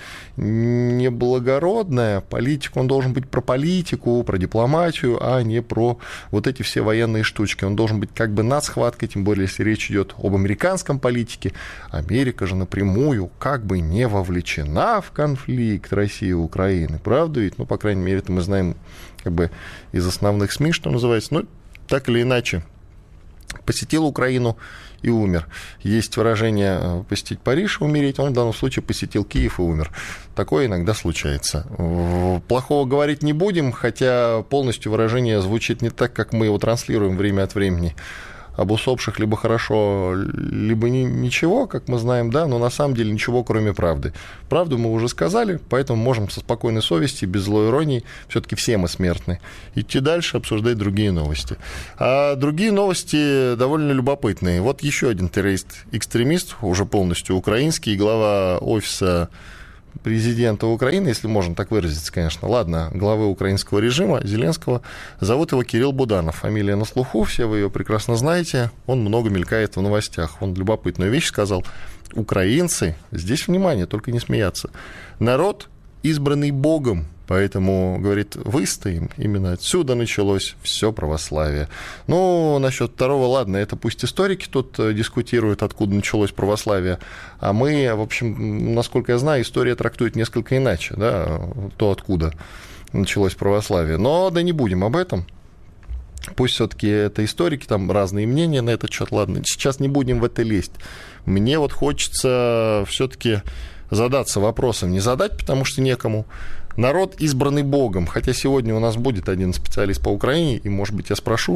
неблагородное. Политик, он должен быть про политику, про дипломатию, а не про вот эти все военные штучки. Он должен быть как бы над схваткой, тем более, если речь идет об американском политике. Америка же напрямую как бы не вовлечена в конфликт России и Украины. Правда ведь? Ну, по крайней мере, это мы знаем как бы из основных СМИ, что называется. Ну, так или иначе, посетил Украину и умер. Есть выражение «посетить Париж и умереть», он в данном случае посетил Киев и умер. Такое иногда случается. Плохого говорить не будем, хотя полностью выражение звучит не так, как мы его транслируем время от времени. Об усопших либо хорошо, либо ни, ничего, как мы знаем, да, но на самом деле ничего, кроме правды. Правду мы уже сказали, поэтому можем со спокойной совестью, без злой иронии, все-таки все мы смертны, идти дальше, обсуждать другие новости. А другие новости довольно любопытные. Вот еще один террорист-экстремист, уже полностью украинский, глава офиса президента Украины, если можно так выразиться, конечно, ладно, главы украинского режима Зеленского, зовут его Кирилл Буданов. Фамилия на слуху, все вы ее прекрасно знаете, он много мелькает в новостях. Он любопытную вещь сказал: украинцы, здесь внимание, только не смеяться, народ, избранный Богом, поэтому, говорит, выстоим. Именно отсюда началось все православие. Ну, насчет второго, ладно, это пусть историки тут дискутируют, откуда началось православие, а мы, в общем, насколько я знаю, история трактует несколько иначе, да, то, откуда началось православие. Но да не будем об этом. Пусть все-таки это историки, там разные мнения на этот счет, ладно, сейчас не будем в это лезть. Мне вот хочется все-таки задаться вопросом, не задать, потому что некому. Народ, избранный Богом, хотя сегодня у нас будет один специалист по Украине, и, может быть, я спрошу,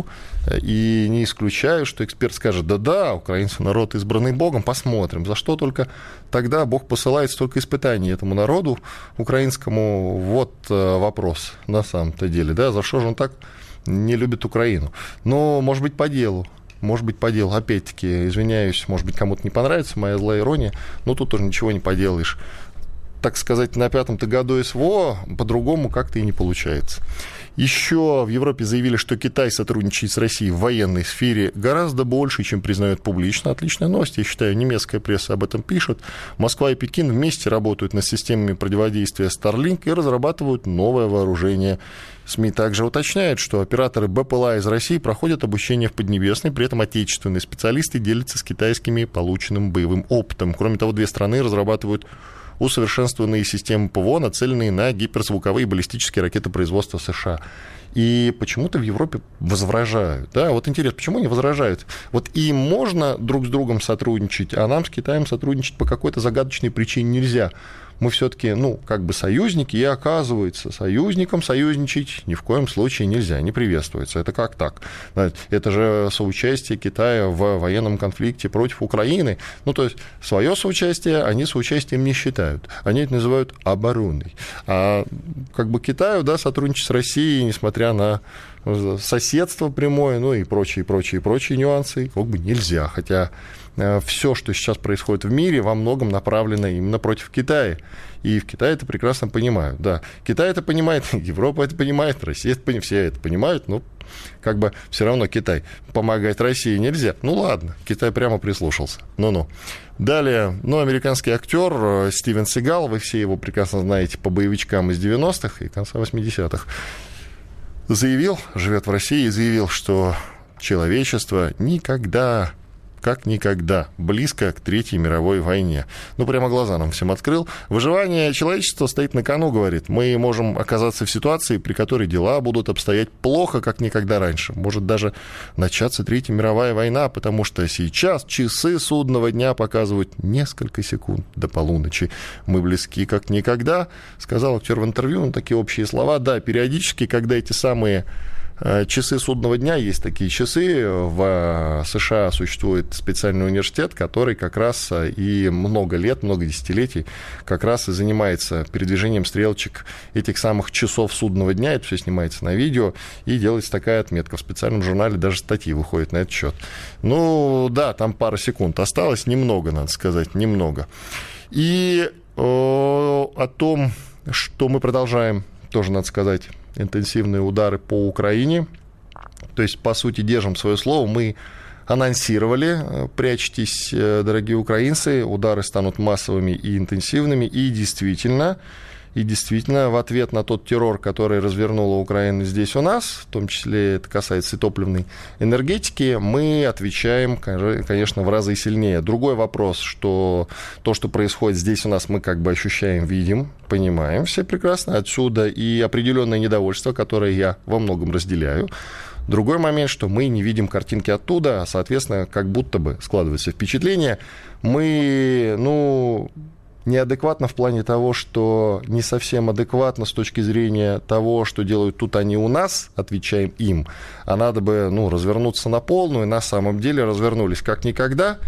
и не исключаю, что эксперт скажет: да-да, украинцы народ, избранный Богом, посмотрим, за что только тогда Бог посылает столько испытаний этому народу украинскому. Вот вопрос на самом-то деле, да, за что же он так не любит Украину? Но, может быть, по делу. Может быть, по делу. Опять-таки, извиняюсь, может быть, кому-то не понравится моя злая ирония, но тут тоже ничего не поделаешь. Так сказать, на пятом-то году СВО по-другому как-то и не получается. Еще в Европе заявили, что Китай сотрудничает с Россией в военной сфере гораздо больше, чем признают публично. Отличная новость, я считаю, немецкая пресса об этом пишет. Москва и Пекин вместе работают над системами противодействия Starlink и разрабатывают новое вооружение. СМИ также уточняют, что операторы БПЛА из России проходят обучение в Поднебесной, при этом отечественные специалисты делятся с китайскими полученным боевым опытом. Кроме того, две страны разрабатывают усовершенствованные системы ПВО, нацеленные на гиперзвуковые баллистические ракеты производства США. И почему-то в Европе возражают. Да? Вот интересно, почему они возражают? Вот им можно друг с другом сотрудничать, а нам с Китаем сотрудничать по какой-то загадочной причине нельзя. Мы все-таки, ну, как бы союзники, и оказывается, союзникам союзничать ни в коем случае нельзя, не приветствуется. Это как так? Это же соучастие Китая в военном конфликте против Украины. Ну, то есть, свое соучастие они соучастием не считают. Они это называют обороной. А как бы Китаю, да, сотрудничать с Россией, несмотря на соседство прямое, ну и прочие, прочие, прочие нюансы, как бы нельзя. Хотя все, что сейчас происходит в мире, во многом направлено именно против Китая. И в Китае это прекрасно понимают. Да, Китай это понимает, Европа это понимает, Россия это понимает, все это понимают, но как бы все равно Китай. Помогать России нельзя. Ну ладно, Китай прямо прислушался. Ну-ну. Далее, ну, американский актер Стивен Сигал, вы все его прекрасно знаете по боевичкам из девяностых и конца восьмидесятых, заявил, живет в России, и заявил, что человечество никогда, как никогда, близко к Третьей мировой войне. Ну, прямо глаза нам всем открыл. Выживание человечества стоит на кону, говорит. Мы можем оказаться в ситуации, при которой дела будут обстоять плохо, как никогда раньше. Может даже начаться Третья мировая война, потому что сейчас часы судного дня показывают несколько секунд до полуночи. Мы близки, как никогда, сказал актер в интервью, ну, такие общие слова. Да, периодически, когда эти самые часы судного дня, есть такие часы. В США существует специальный университет, который как раз и много лет, много десятилетий как раз и занимается передвижением стрелочек этих самых часов судного дня. Это все снимается на видео, и делается такая отметка. В специальном журнале даже статьи выходят на этот счет. Ну, да, там пара секунд осталось, немного, надо сказать, немного. И о, о том, что мы продолжаем, тоже надо сказать, интенсивные удары по Украине. То есть, по сути, держим свое слово. Мы анонсировали, прячьтесь, дорогие украинцы, удары станут массовыми и интенсивными. И действительно, и действительно, в ответ на тот террор, который развернула Украина здесь у нас, в том числе это касается и топливной энергетики, мы отвечаем, конечно, в разы сильнее. Другой вопрос, что то, что происходит здесь у нас, мы как бы ощущаем, видим, понимаем все прекрасно. Отсюда и определенное недовольство, которое я во многом разделяю. Другой момент, что мы не видим картинки оттуда, а, соответственно, как будто бы складывается впечатление, мы, ну... неадекватно в плане того, что не совсем адекватно с точки зрения того, что делают тут они у нас, отвечаем им, а надо бы, ну, развернуться на полную, и на самом деле развернулись как никогда,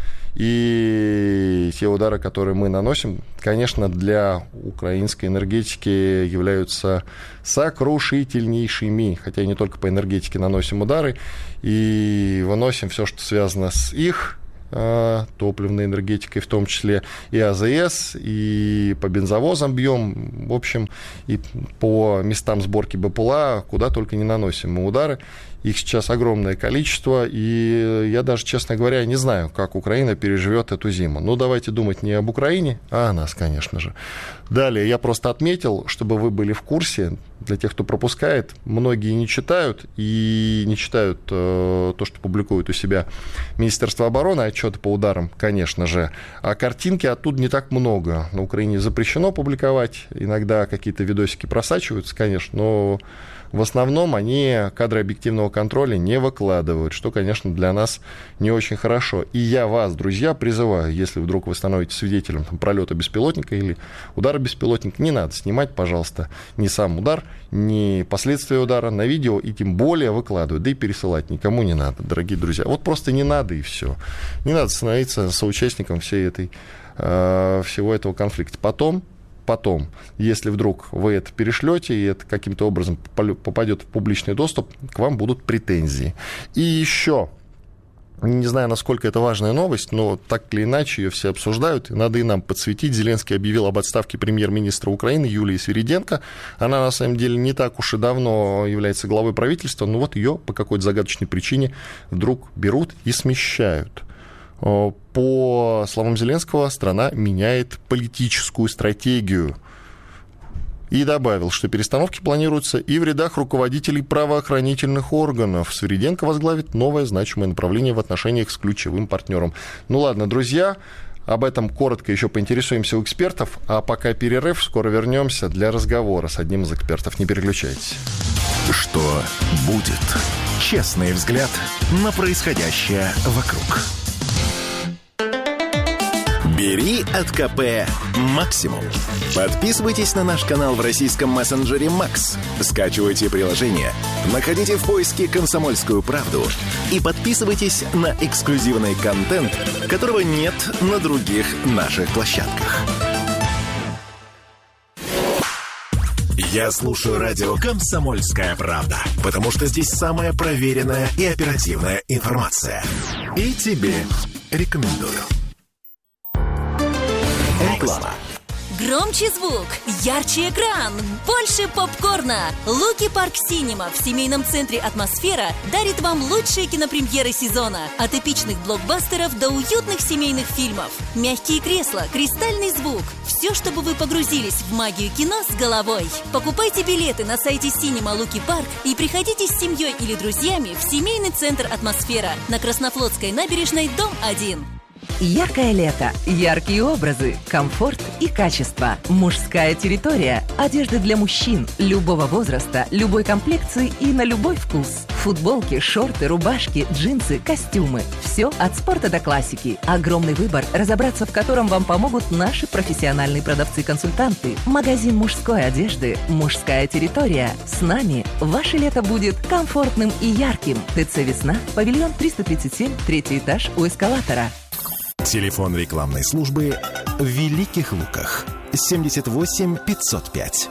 и те удары, которые мы наносим, конечно, для украинской энергетики являются сокрушительнейшими, хотя и не только по энергетике наносим удары, и выносим все, что связано с их топливной энергетикой, в том числе и АЗС, и по бензовозам бьем, в общем, и по местам сборки БПЛА, куда только не наносим мы удары. Их сейчас огромное количество, и я даже, честно говоря, не знаю, как Украина переживет эту зиму. Ну, давайте думать не об Украине, а о нас, конечно же. Далее, я просто отметил, чтобы вы были в курсе, для тех, кто пропускает, многие не читают, и не читают э, то, что публикует у себя Министерство обороны, отчеты по ударам, конечно же, а картинки оттуда не так много. На Украине запрещено публиковать, иногда какие-то видосики просачиваются, конечно, но... в основном они кадры объективного контроля не выкладывают, что, конечно, для нас не очень хорошо. И я вас, друзья, призываю, если вдруг вы становитесь свидетелем там, пролета беспилотника или удара беспилотника, не надо снимать, пожалуйста, ни сам удар, ни последствия удара на видео, и тем более выкладывать, да и пересылать никому не надо, дорогие друзья. Вот просто не надо, и все. Не надо становиться соучастником всей этой, э, всего этого конфликта. Потом, Потом, если вдруг вы это перешлете, и это каким-то образом попадет в публичный доступ, к вам будут претензии. И еще, не знаю, насколько это важная новость, но так или иначе ее все обсуждают, и надо и нам подсветить. Зеленский объявил об отставке премьер-министра Украины Юлии Свириденко. Она, на самом деле, не так уж и давно является главой правительства, но вот ее по какой-то загадочной причине вдруг берут и смещают. По словам Зеленского, страна меняет политическую стратегию. И добавил, что перестановки планируются и в рядах руководителей правоохранительных органов. Свириденко возглавит новое значимое направление в отношениях с ключевым партнером. Ну ладно, друзья, об этом коротко еще поинтересуемся у экспертов, а пока перерыв, скоро вернемся для разговора с одним из экспертов. Не переключайтесь. Что будет? Честный взгляд на происходящее вокруг. Бери от ка пэ максимум. Подписывайтесь на наш канал в российском мессенджере Макс. Скачивайте приложение, находите в поиске «Комсомольскую правду» и подписывайтесь на эксклюзивный контент, которого нет на других наших площадках. Я слушаю радио «Комсомольская правда», потому что здесь самая проверенная и оперативная информация. И тебе рекомендую. Реклама. Громче звук, ярче экран, больше попкорна. Луки Парк Синема в семейном центре «Атмосфера» дарит вам лучшие кинопремьеры сезона. От эпичных блокбастеров до уютных семейных фильмов. Мягкие кресла, кристальный звук. Все, чтобы вы погрузились в магию кино с головой. Покупайте билеты на сайте Синема Луки Парк и приходите с семьей или друзьями в семейный центр «Атмосфера» на Краснофлотской набережной, дом один. Яркое лето, яркие образы, комфорт и качество. Мужская территория. Одежда для мужчин любого возраста, любой комплекции и на любой вкус. Футболки, шорты, рубашки, джинсы, костюмы. Все от спорта до классики. Огромный выбор, разобраться в котором вам помогут наши профессиональные продавцы-консультанты. Магазин мужской одежды «Мужская территория». С нами ваше лето будет комфортным и ярким. ТЦ «Весна», павильон триста тридцать семь, третий этаж у эскалатора. Телефон рекламной службы в Великих Луках. семьдесят восемь пятьсот пять.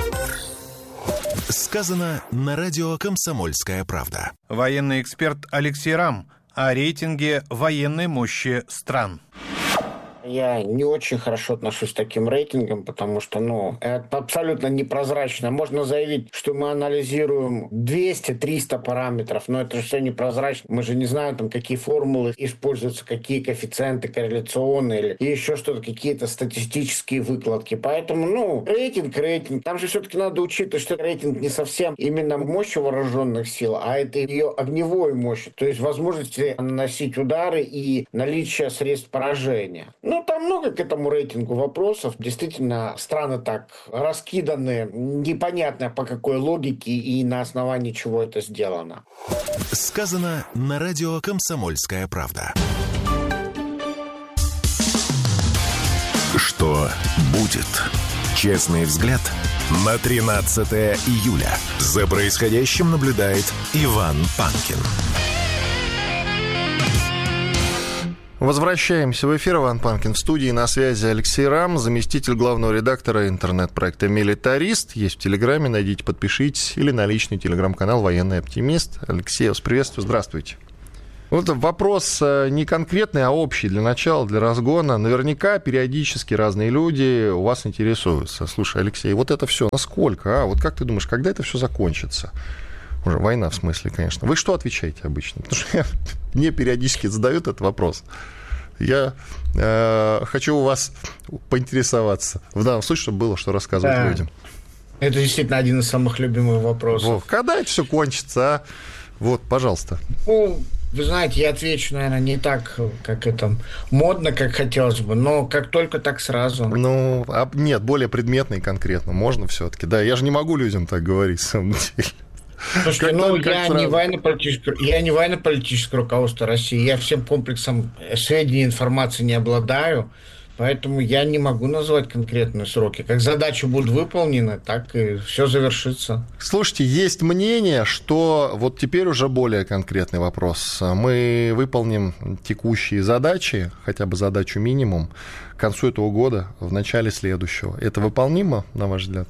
Сказано на радио «Комсомольская правда». Военный эксперт Алексей Рам о рейтинге военной мощи стран. Я не очень хорошо отношусь к таким рейтингам, потому что, ну, это абсолютно непрозрачно. Можно заявить, что мы анализируем двести-триста параметров, но это же все непрозрачно. Мы же не знаем, там, какие формулы используются, какие коэффициенты корреляционные или еще что-то, какие-то статистические выкладки. Поэтому, ну, рейтинг, рейтинг. Там же все-таки надо учитывать, что рейтинг не совсем именно мощь вооруженных сил, а это ее огневой мощь, то есть возможности наносить удары и наличие средств поражения. Ну, там много к этому рейтингу вопросов. Действительно, страны так раскиданы, непонятно по какой логике и на основании чего это сделано. Сказано на радио «Комсомольская правда». Что будет? Честный взгляд на тринадцатое июля. За происходящим наблюдает Иван Панкин. Возвращаемся в эфир. Иван Панкин в студии. На связи Алексей Рам, заместитель главного редактора интернет-проекта «Милитарист». Есть в Телеграме, найдите, подпишитесь. Или на личный телеграм-канал «Военный оптимист». Алексей, вас приветствую. Здравствуйте. Вот вопрос не конкретный, а общий для начала, для разгона. Наверняка периодически разные люди у вас интересуются. Слушай, Алексей, вот это все насколько? А вот как ты думаешь, когда это все закончится? Уже война, в смысле, конечно. Вы что отвечаете обычно? Потому что мне периодически задают этот вопрос. Я э, хочу у вас поинтересоваться. В данном случае, чтобы было что рассказывать да. людям. Это действительно один из самых любимых вопросов. Вот. Когда это все кончится, а? Вот, пожалуйста. Ну, вы знаете, я отвечу, наверное, не так, как это модно, как хотелось бы, но как только, так сразу. Ну, а, нет, более предметно и конкретно. Можно все-таки. Да, я же не могу людям так говорить, в самом деле. Слушайте, как ну, я не, военно-политическое, я не военно-политическое руководство России, я всем комплексом сведений и информации не обладаю, поэтому я не могу назвать конкретные сроки. Как задачи будут выполнены, так и все завершится. Слушайте, есть мнение, что вот теперь уже более конкретный вопрос. Мы выполним текущие задачи, хотя бы задачу минимум, к концу этого года, в начале следующего. Это выполнимо, на ваш взгляд?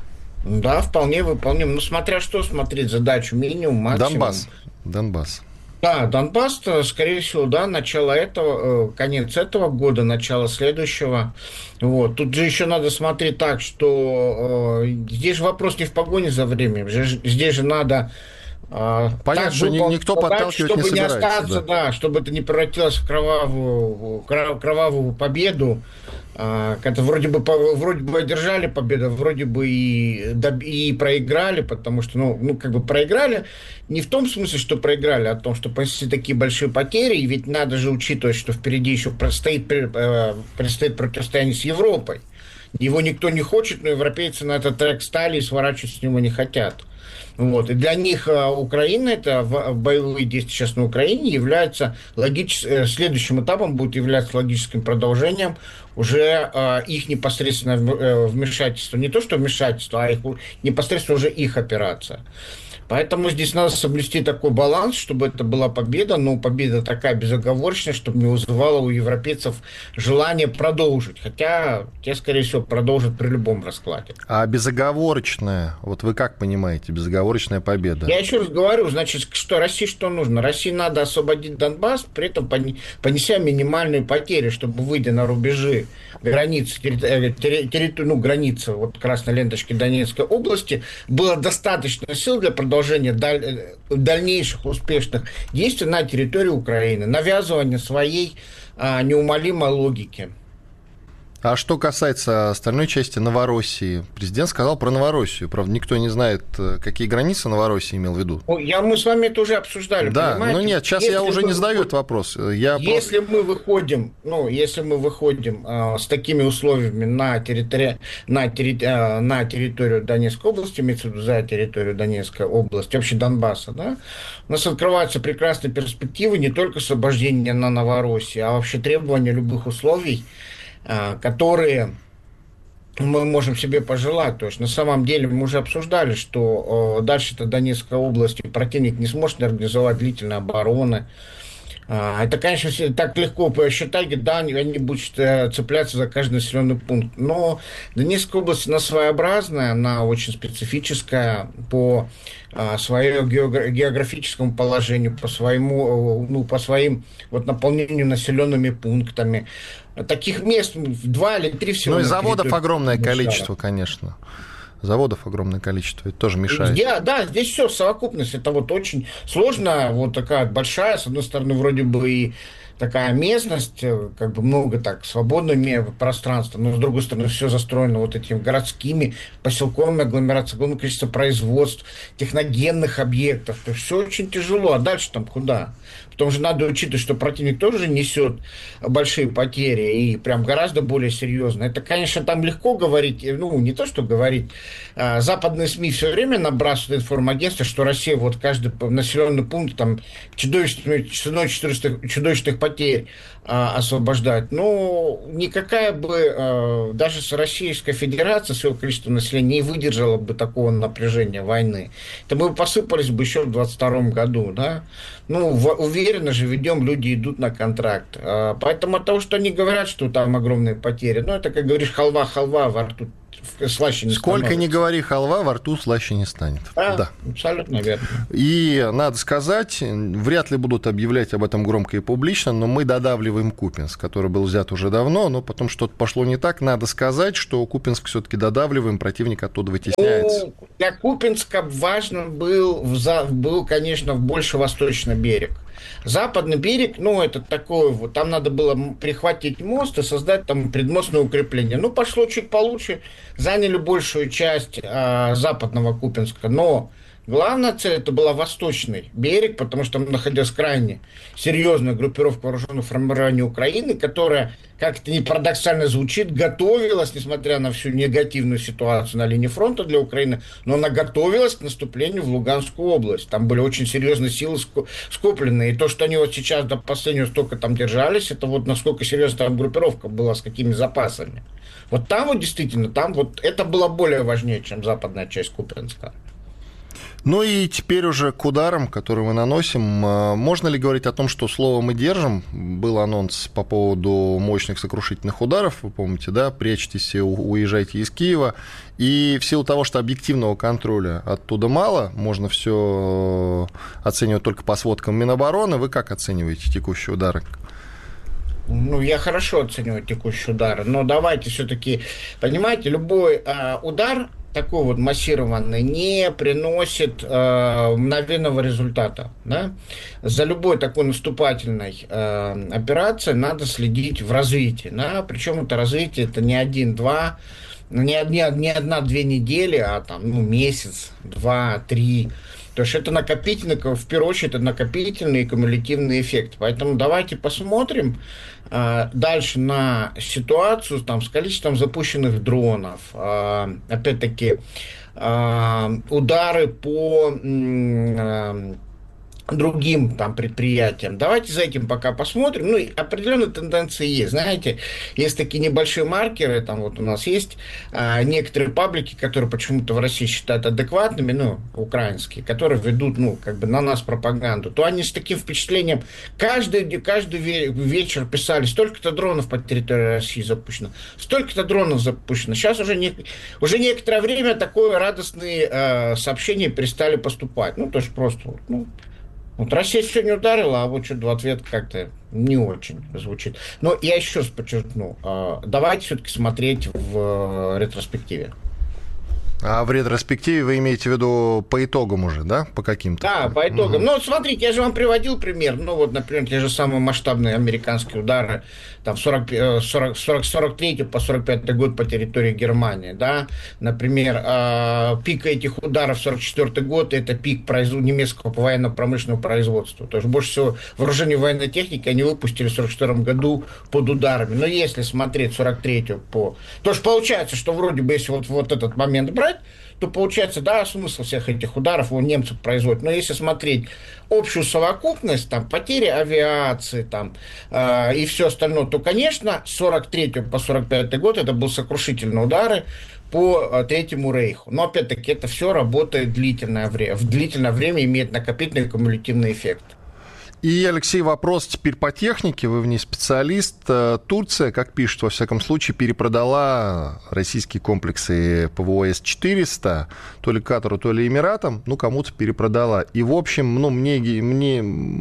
Да, вполне выполним. Ну, смотря что смотреть, задачу минимум, максимум. Донбасс. Донбасс. Да, Донбасс, скорее всего, да, начало этого, конец этого года, начало следующего. Вот. Тут же еще надо смотреть так, что э, здесь же вопрос не в погоне за временем. Здесь же надо... Понятно, что никто подталкивать чтобы не собирается. Не остаться, да. Да, чтобы это не превратилось в кровавую, кровавую победу. Это вроде бы, вроде бы одержали победу, вроде бы и, и проиграли, потому что, ну, ну, как бы проиграли не в том смысле, что проиграли, а в том, что понесли такие большие потери, и ведь надо же учитывать, что впереди еще предстоит, предстоит противостояние с Европой. Его никто не хочет, но европейцы на этот трек стали и сворачивать с него не хотят. Вот. И для них Украина, это боевые действия сейчас на Украине, является логич... следующим этапом будет являться логическим продолжением уже э, их непосредственное вмешательство. Не то, что вмешательство, а их, непосредственно уже их операция. Поэтому здесь надо соблюсти такой баланс, чтобы это была победа, но победа такая безоговорочная, чтобы не вызывала у европейцев желание продолжить. Хотя те, скорее всего, продолжат при любом раскладе. А безоговорочная, вот вы как понимаете, безоговорочная победа? Я еще раз говорю, значит, что России что нужно? России надо освободить Донбасс, при этом понеся минимальные потери, чтобы, выйдя на рубежи границы, терри... терри... ну, границы вот красной ленточки Донецкой области, было достаточно сил для продолжения Даль... дальнейших успешных действий на территории Украины, навязывание своей а, неумолимой логики. А что касается остальной части Новороссии, президент сказал про Новороссию. Правда, никто не знает, какие границы Новороссии имел в виду. Я, мы с вами это уже обсуждали, да, понимаете? Ну нет, сейчас если я уже не задаю этот вопрос. Я если просто... мы выходим, ну, если мы выходим э, с такими условиями на, территори... на, терри... э, на территорию Донецкой области, имеется в виду за территорию Донецкой области, вообще Донбасса, да, у нас открываются прекрасные перспективы не только освобождения на Новороссии, а вообще требования любых условий, которые мы можем себе пожелать. То есть, на самом деле, мы уже обсуждали, что дальше-то Донецкой области противник не сможет организовать длительной обороны. Это, конечно, так легко посчитать, да, они будут цепляться за каждый населенный пункт. Но Донецкая область, она своеобразная, она очень специфическая по своему географическому положению, по своему, ну, по своим вот наполнению населенными пунктами. Таких мест два или три всего. Ну и заводов огромное количество, конечно. Заводов огромное количество, это тоже мешает. Я, да, здесь все совокупность. Это вот очень сложно, вот такая большая, с одной стороны, вроде бы и такая местность, как бы много так свободного пространства, но с другой стороны все застроено вот этими городскими, поселковыми агломерациями, огромное количество производств, техногенных объектов. То есть все очень тяжело. А дальше там куда? Потому что надо учитывать, что противник тоже несет большие потери и прям гораздо более серьезно. Это, конечно, там легко говорить, ну, не то, что говорить. Западные СМИ все время набрасывают информагентство, что Россия вот каждый населенный пункт там чудовищных, чудовищных, чудовищных потерь а, освобождать. Но никакая бы, а, даже Российская Федерация с его количеством населения не выдержала бы такого напряжения войны. Это мы посыпались бы еще в двадцать втором году, да. Ну, в, уверенно же ведем, люди идут на контракт. А, поэтому от того, что они говорят, что там огромные потери, ну, это, как говоришь, халва-халва во рту слаще не Сколько становится. ни говори халва, во рту слаще не станет. А, да, абсолютно верно. И, надо сказать, вряд ли будут объявлять об этом громко и публично, но мы додавливаем Купинск, который был взят уже давно, но потом что-то пошло не так. Надо сказать, что Купинск все-таки додавливаем, противник оттуда вытесняется. Ну, для Купинска важно был, был, конечно, больше восточный берег. Западный берег, ну, это такое вот, там надо было прихватить мост и создать там предмостное укрепление. Ну, пошло чуть получше, заняли большую часть а, западного Купинска, но главная цель это была восточный берег, потому что там находилась крайне серьезная группировка вооруженных формирований Украины, которая, как это ни парадоксально звучит, готовилась, несмотря на всю негативную ситуацию на линии фронта для Украины, но она готовилась к наступлению в Луганскую область. Там были очень серьезные силы скопленные. И то, что они вот сейчас до последнего столько там держались, это вот насколько серьезная там группировка была, с какими запасами. Вот там вот действительно, там вот это было более важнее, чем западная часть Купинска. Ну и теперь уже к ударам, которые мы наносим. Можно ли говорить о том, что слово мы держим? Был анонс по поводу мощных сокрушительных ударов, вы помните, да? Прячьтесь, уезжайте из Киева. И в силу того, что объективного контроля оттуда мало, можно все оценивать только по сводкам Минобороны. Вы как оцениваете текущие удары? Ну, я хорошо оцениваю текущие удары, но давайте все-таки, понимаете, любой э, удар такой вот массированный не приносит э, мгновенного результата. Да? За любой такой наступательной э, операцией надо следить в развитии. Да? Причем это развитие это не один-два, не, не, не одна-две недели, а там, ну, месяц, два, три. То есть это накопительный, в первую очередь, это накопительный и кумулятивный эффект. Поэтому давайте посмотрим э, дальше на ситуацию там, с количеством запущенных дронов. Э, опять-таки, э, удары по э, другим там предприятиям. Давайте за этим пока посмотрим. Ну, и определенные тенденции есть. Знаете, есть такие небольшие маркеры, там вот у нас есть а, некоторые паблики, которые почему-то в России считают адекватными, ну, украинские, которые ведут, ну, как бы на нас пропаганду, то они с таким впечатлением каждый, каждый вечер писали, столько-то дронов по территории России запущено, столько-то дронов запущено. Сейчас уже, не, уже некоторое время такое радостные а, сообщения перестали поступать. Ну, то есть просто, ну, вот Россия сегодня ударила, а вот что-то в ответ как-то не очень звучит. Но я еще раз подчеркну, давайте все-таки смотреть в ретроспективе. А в ретроспективе вы имеете в виду по итогам уже, да? По каким-то? Да, по итогам. Угу. Ну, вот смотрите, я же вам приводил пример. Ну, вот, например, те же самые масштабные американские удары там, сорок, сорок, сорок, сорок третий по сорок пятый год по территории Германии, да? Например, э, пик этих ударов сорок четвёртый год – это пик производ... немецкого военно-промышленного производства. То есть больше всего вооружений военной техники они выпустили в сорок четвёртом году под ударами. Но если смотреть сорок третий по... То есть получается, что вроде бы, если вот, вот этот момент брать, то получается, да, смысл всех этих ударов у немцев производит. Но если смотреть общую совокупность, там, потери авиации, там, э, и все остальное, то, конечно, с сорок третьего по сорок пятый год это были сокрушительные удары по э, Третьему Рейху. Но, опять-таки, это все работает длительное время. В длительное время имеет накопительный кумулятивный эффект. И, Алексей, вопрос теперь по технике. Вы в ней специалист. Турция, как пишут, во всяком случае, перепродала российские комплексы ПВО С четыреста то ли Катару, то ли Эмиратам. Ну, кому-то перепродала. И, в общем, ну, мне, мне,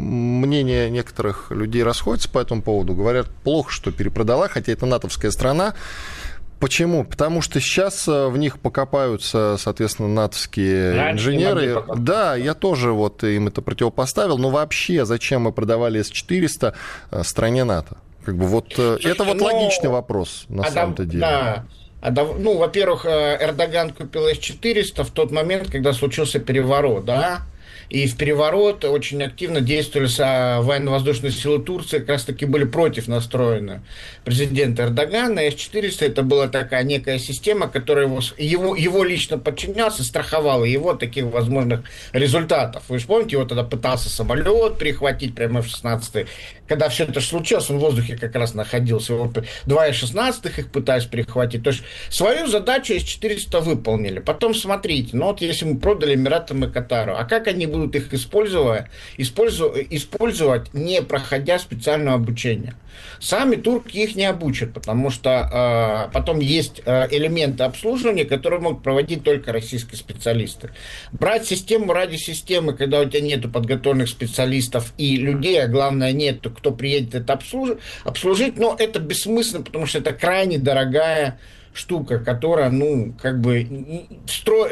мнение некоторых людей расходится по этому поводу. Говорят, плохо, что перепродала, хотя это натовская страна. Почему? Потому что сейчас в них покопаются, соответственно, натовские Раньше инженеры. Да, я тоже вот им это противопоставил. Но вообще, зачем мы продавали С четыреста стране НАТО? Как бы вот Слушайте, это вот ну, логичный вопрос на а самом-то да, деле. Да. А, ну, во-первых, Эрдоган купил С четыреста в тот момент, когда случился переворот, да? И в переворот очень активно действовали военно-воздушные силы Турции, как раз-таки были против настроены президента Эрдогана. С четыреста это была такая некая система, которая его, его, его лично подчинялась и страховала его от таких возможных результатов. Вы же помните, его тогда пытался самолет перехватить прямо в шестнадцатый. Когда все это случилось, он в воздухе как раз находился. Его два С шестнадцать их пытались перехватить. То есть свою задачу С четыреста выполнили. Потом смотрите, ну вот если мы продали Эмиратам и Катару, а как они будут их использовать, использовать, использовать, не проходя специального обучения? Сами турки их не обучат, потому что э, потом есть э, элементы обслуживания, которые могут проводить только российские специалисты. Брать систему ради системы, когда у тебя нет подготовленных специалистов и людей, а главное нет, кто приедет это обслужить, обслужить, но это бессмысленно, потому что это крайне дорогая штука, которая, ну, как бы, стро...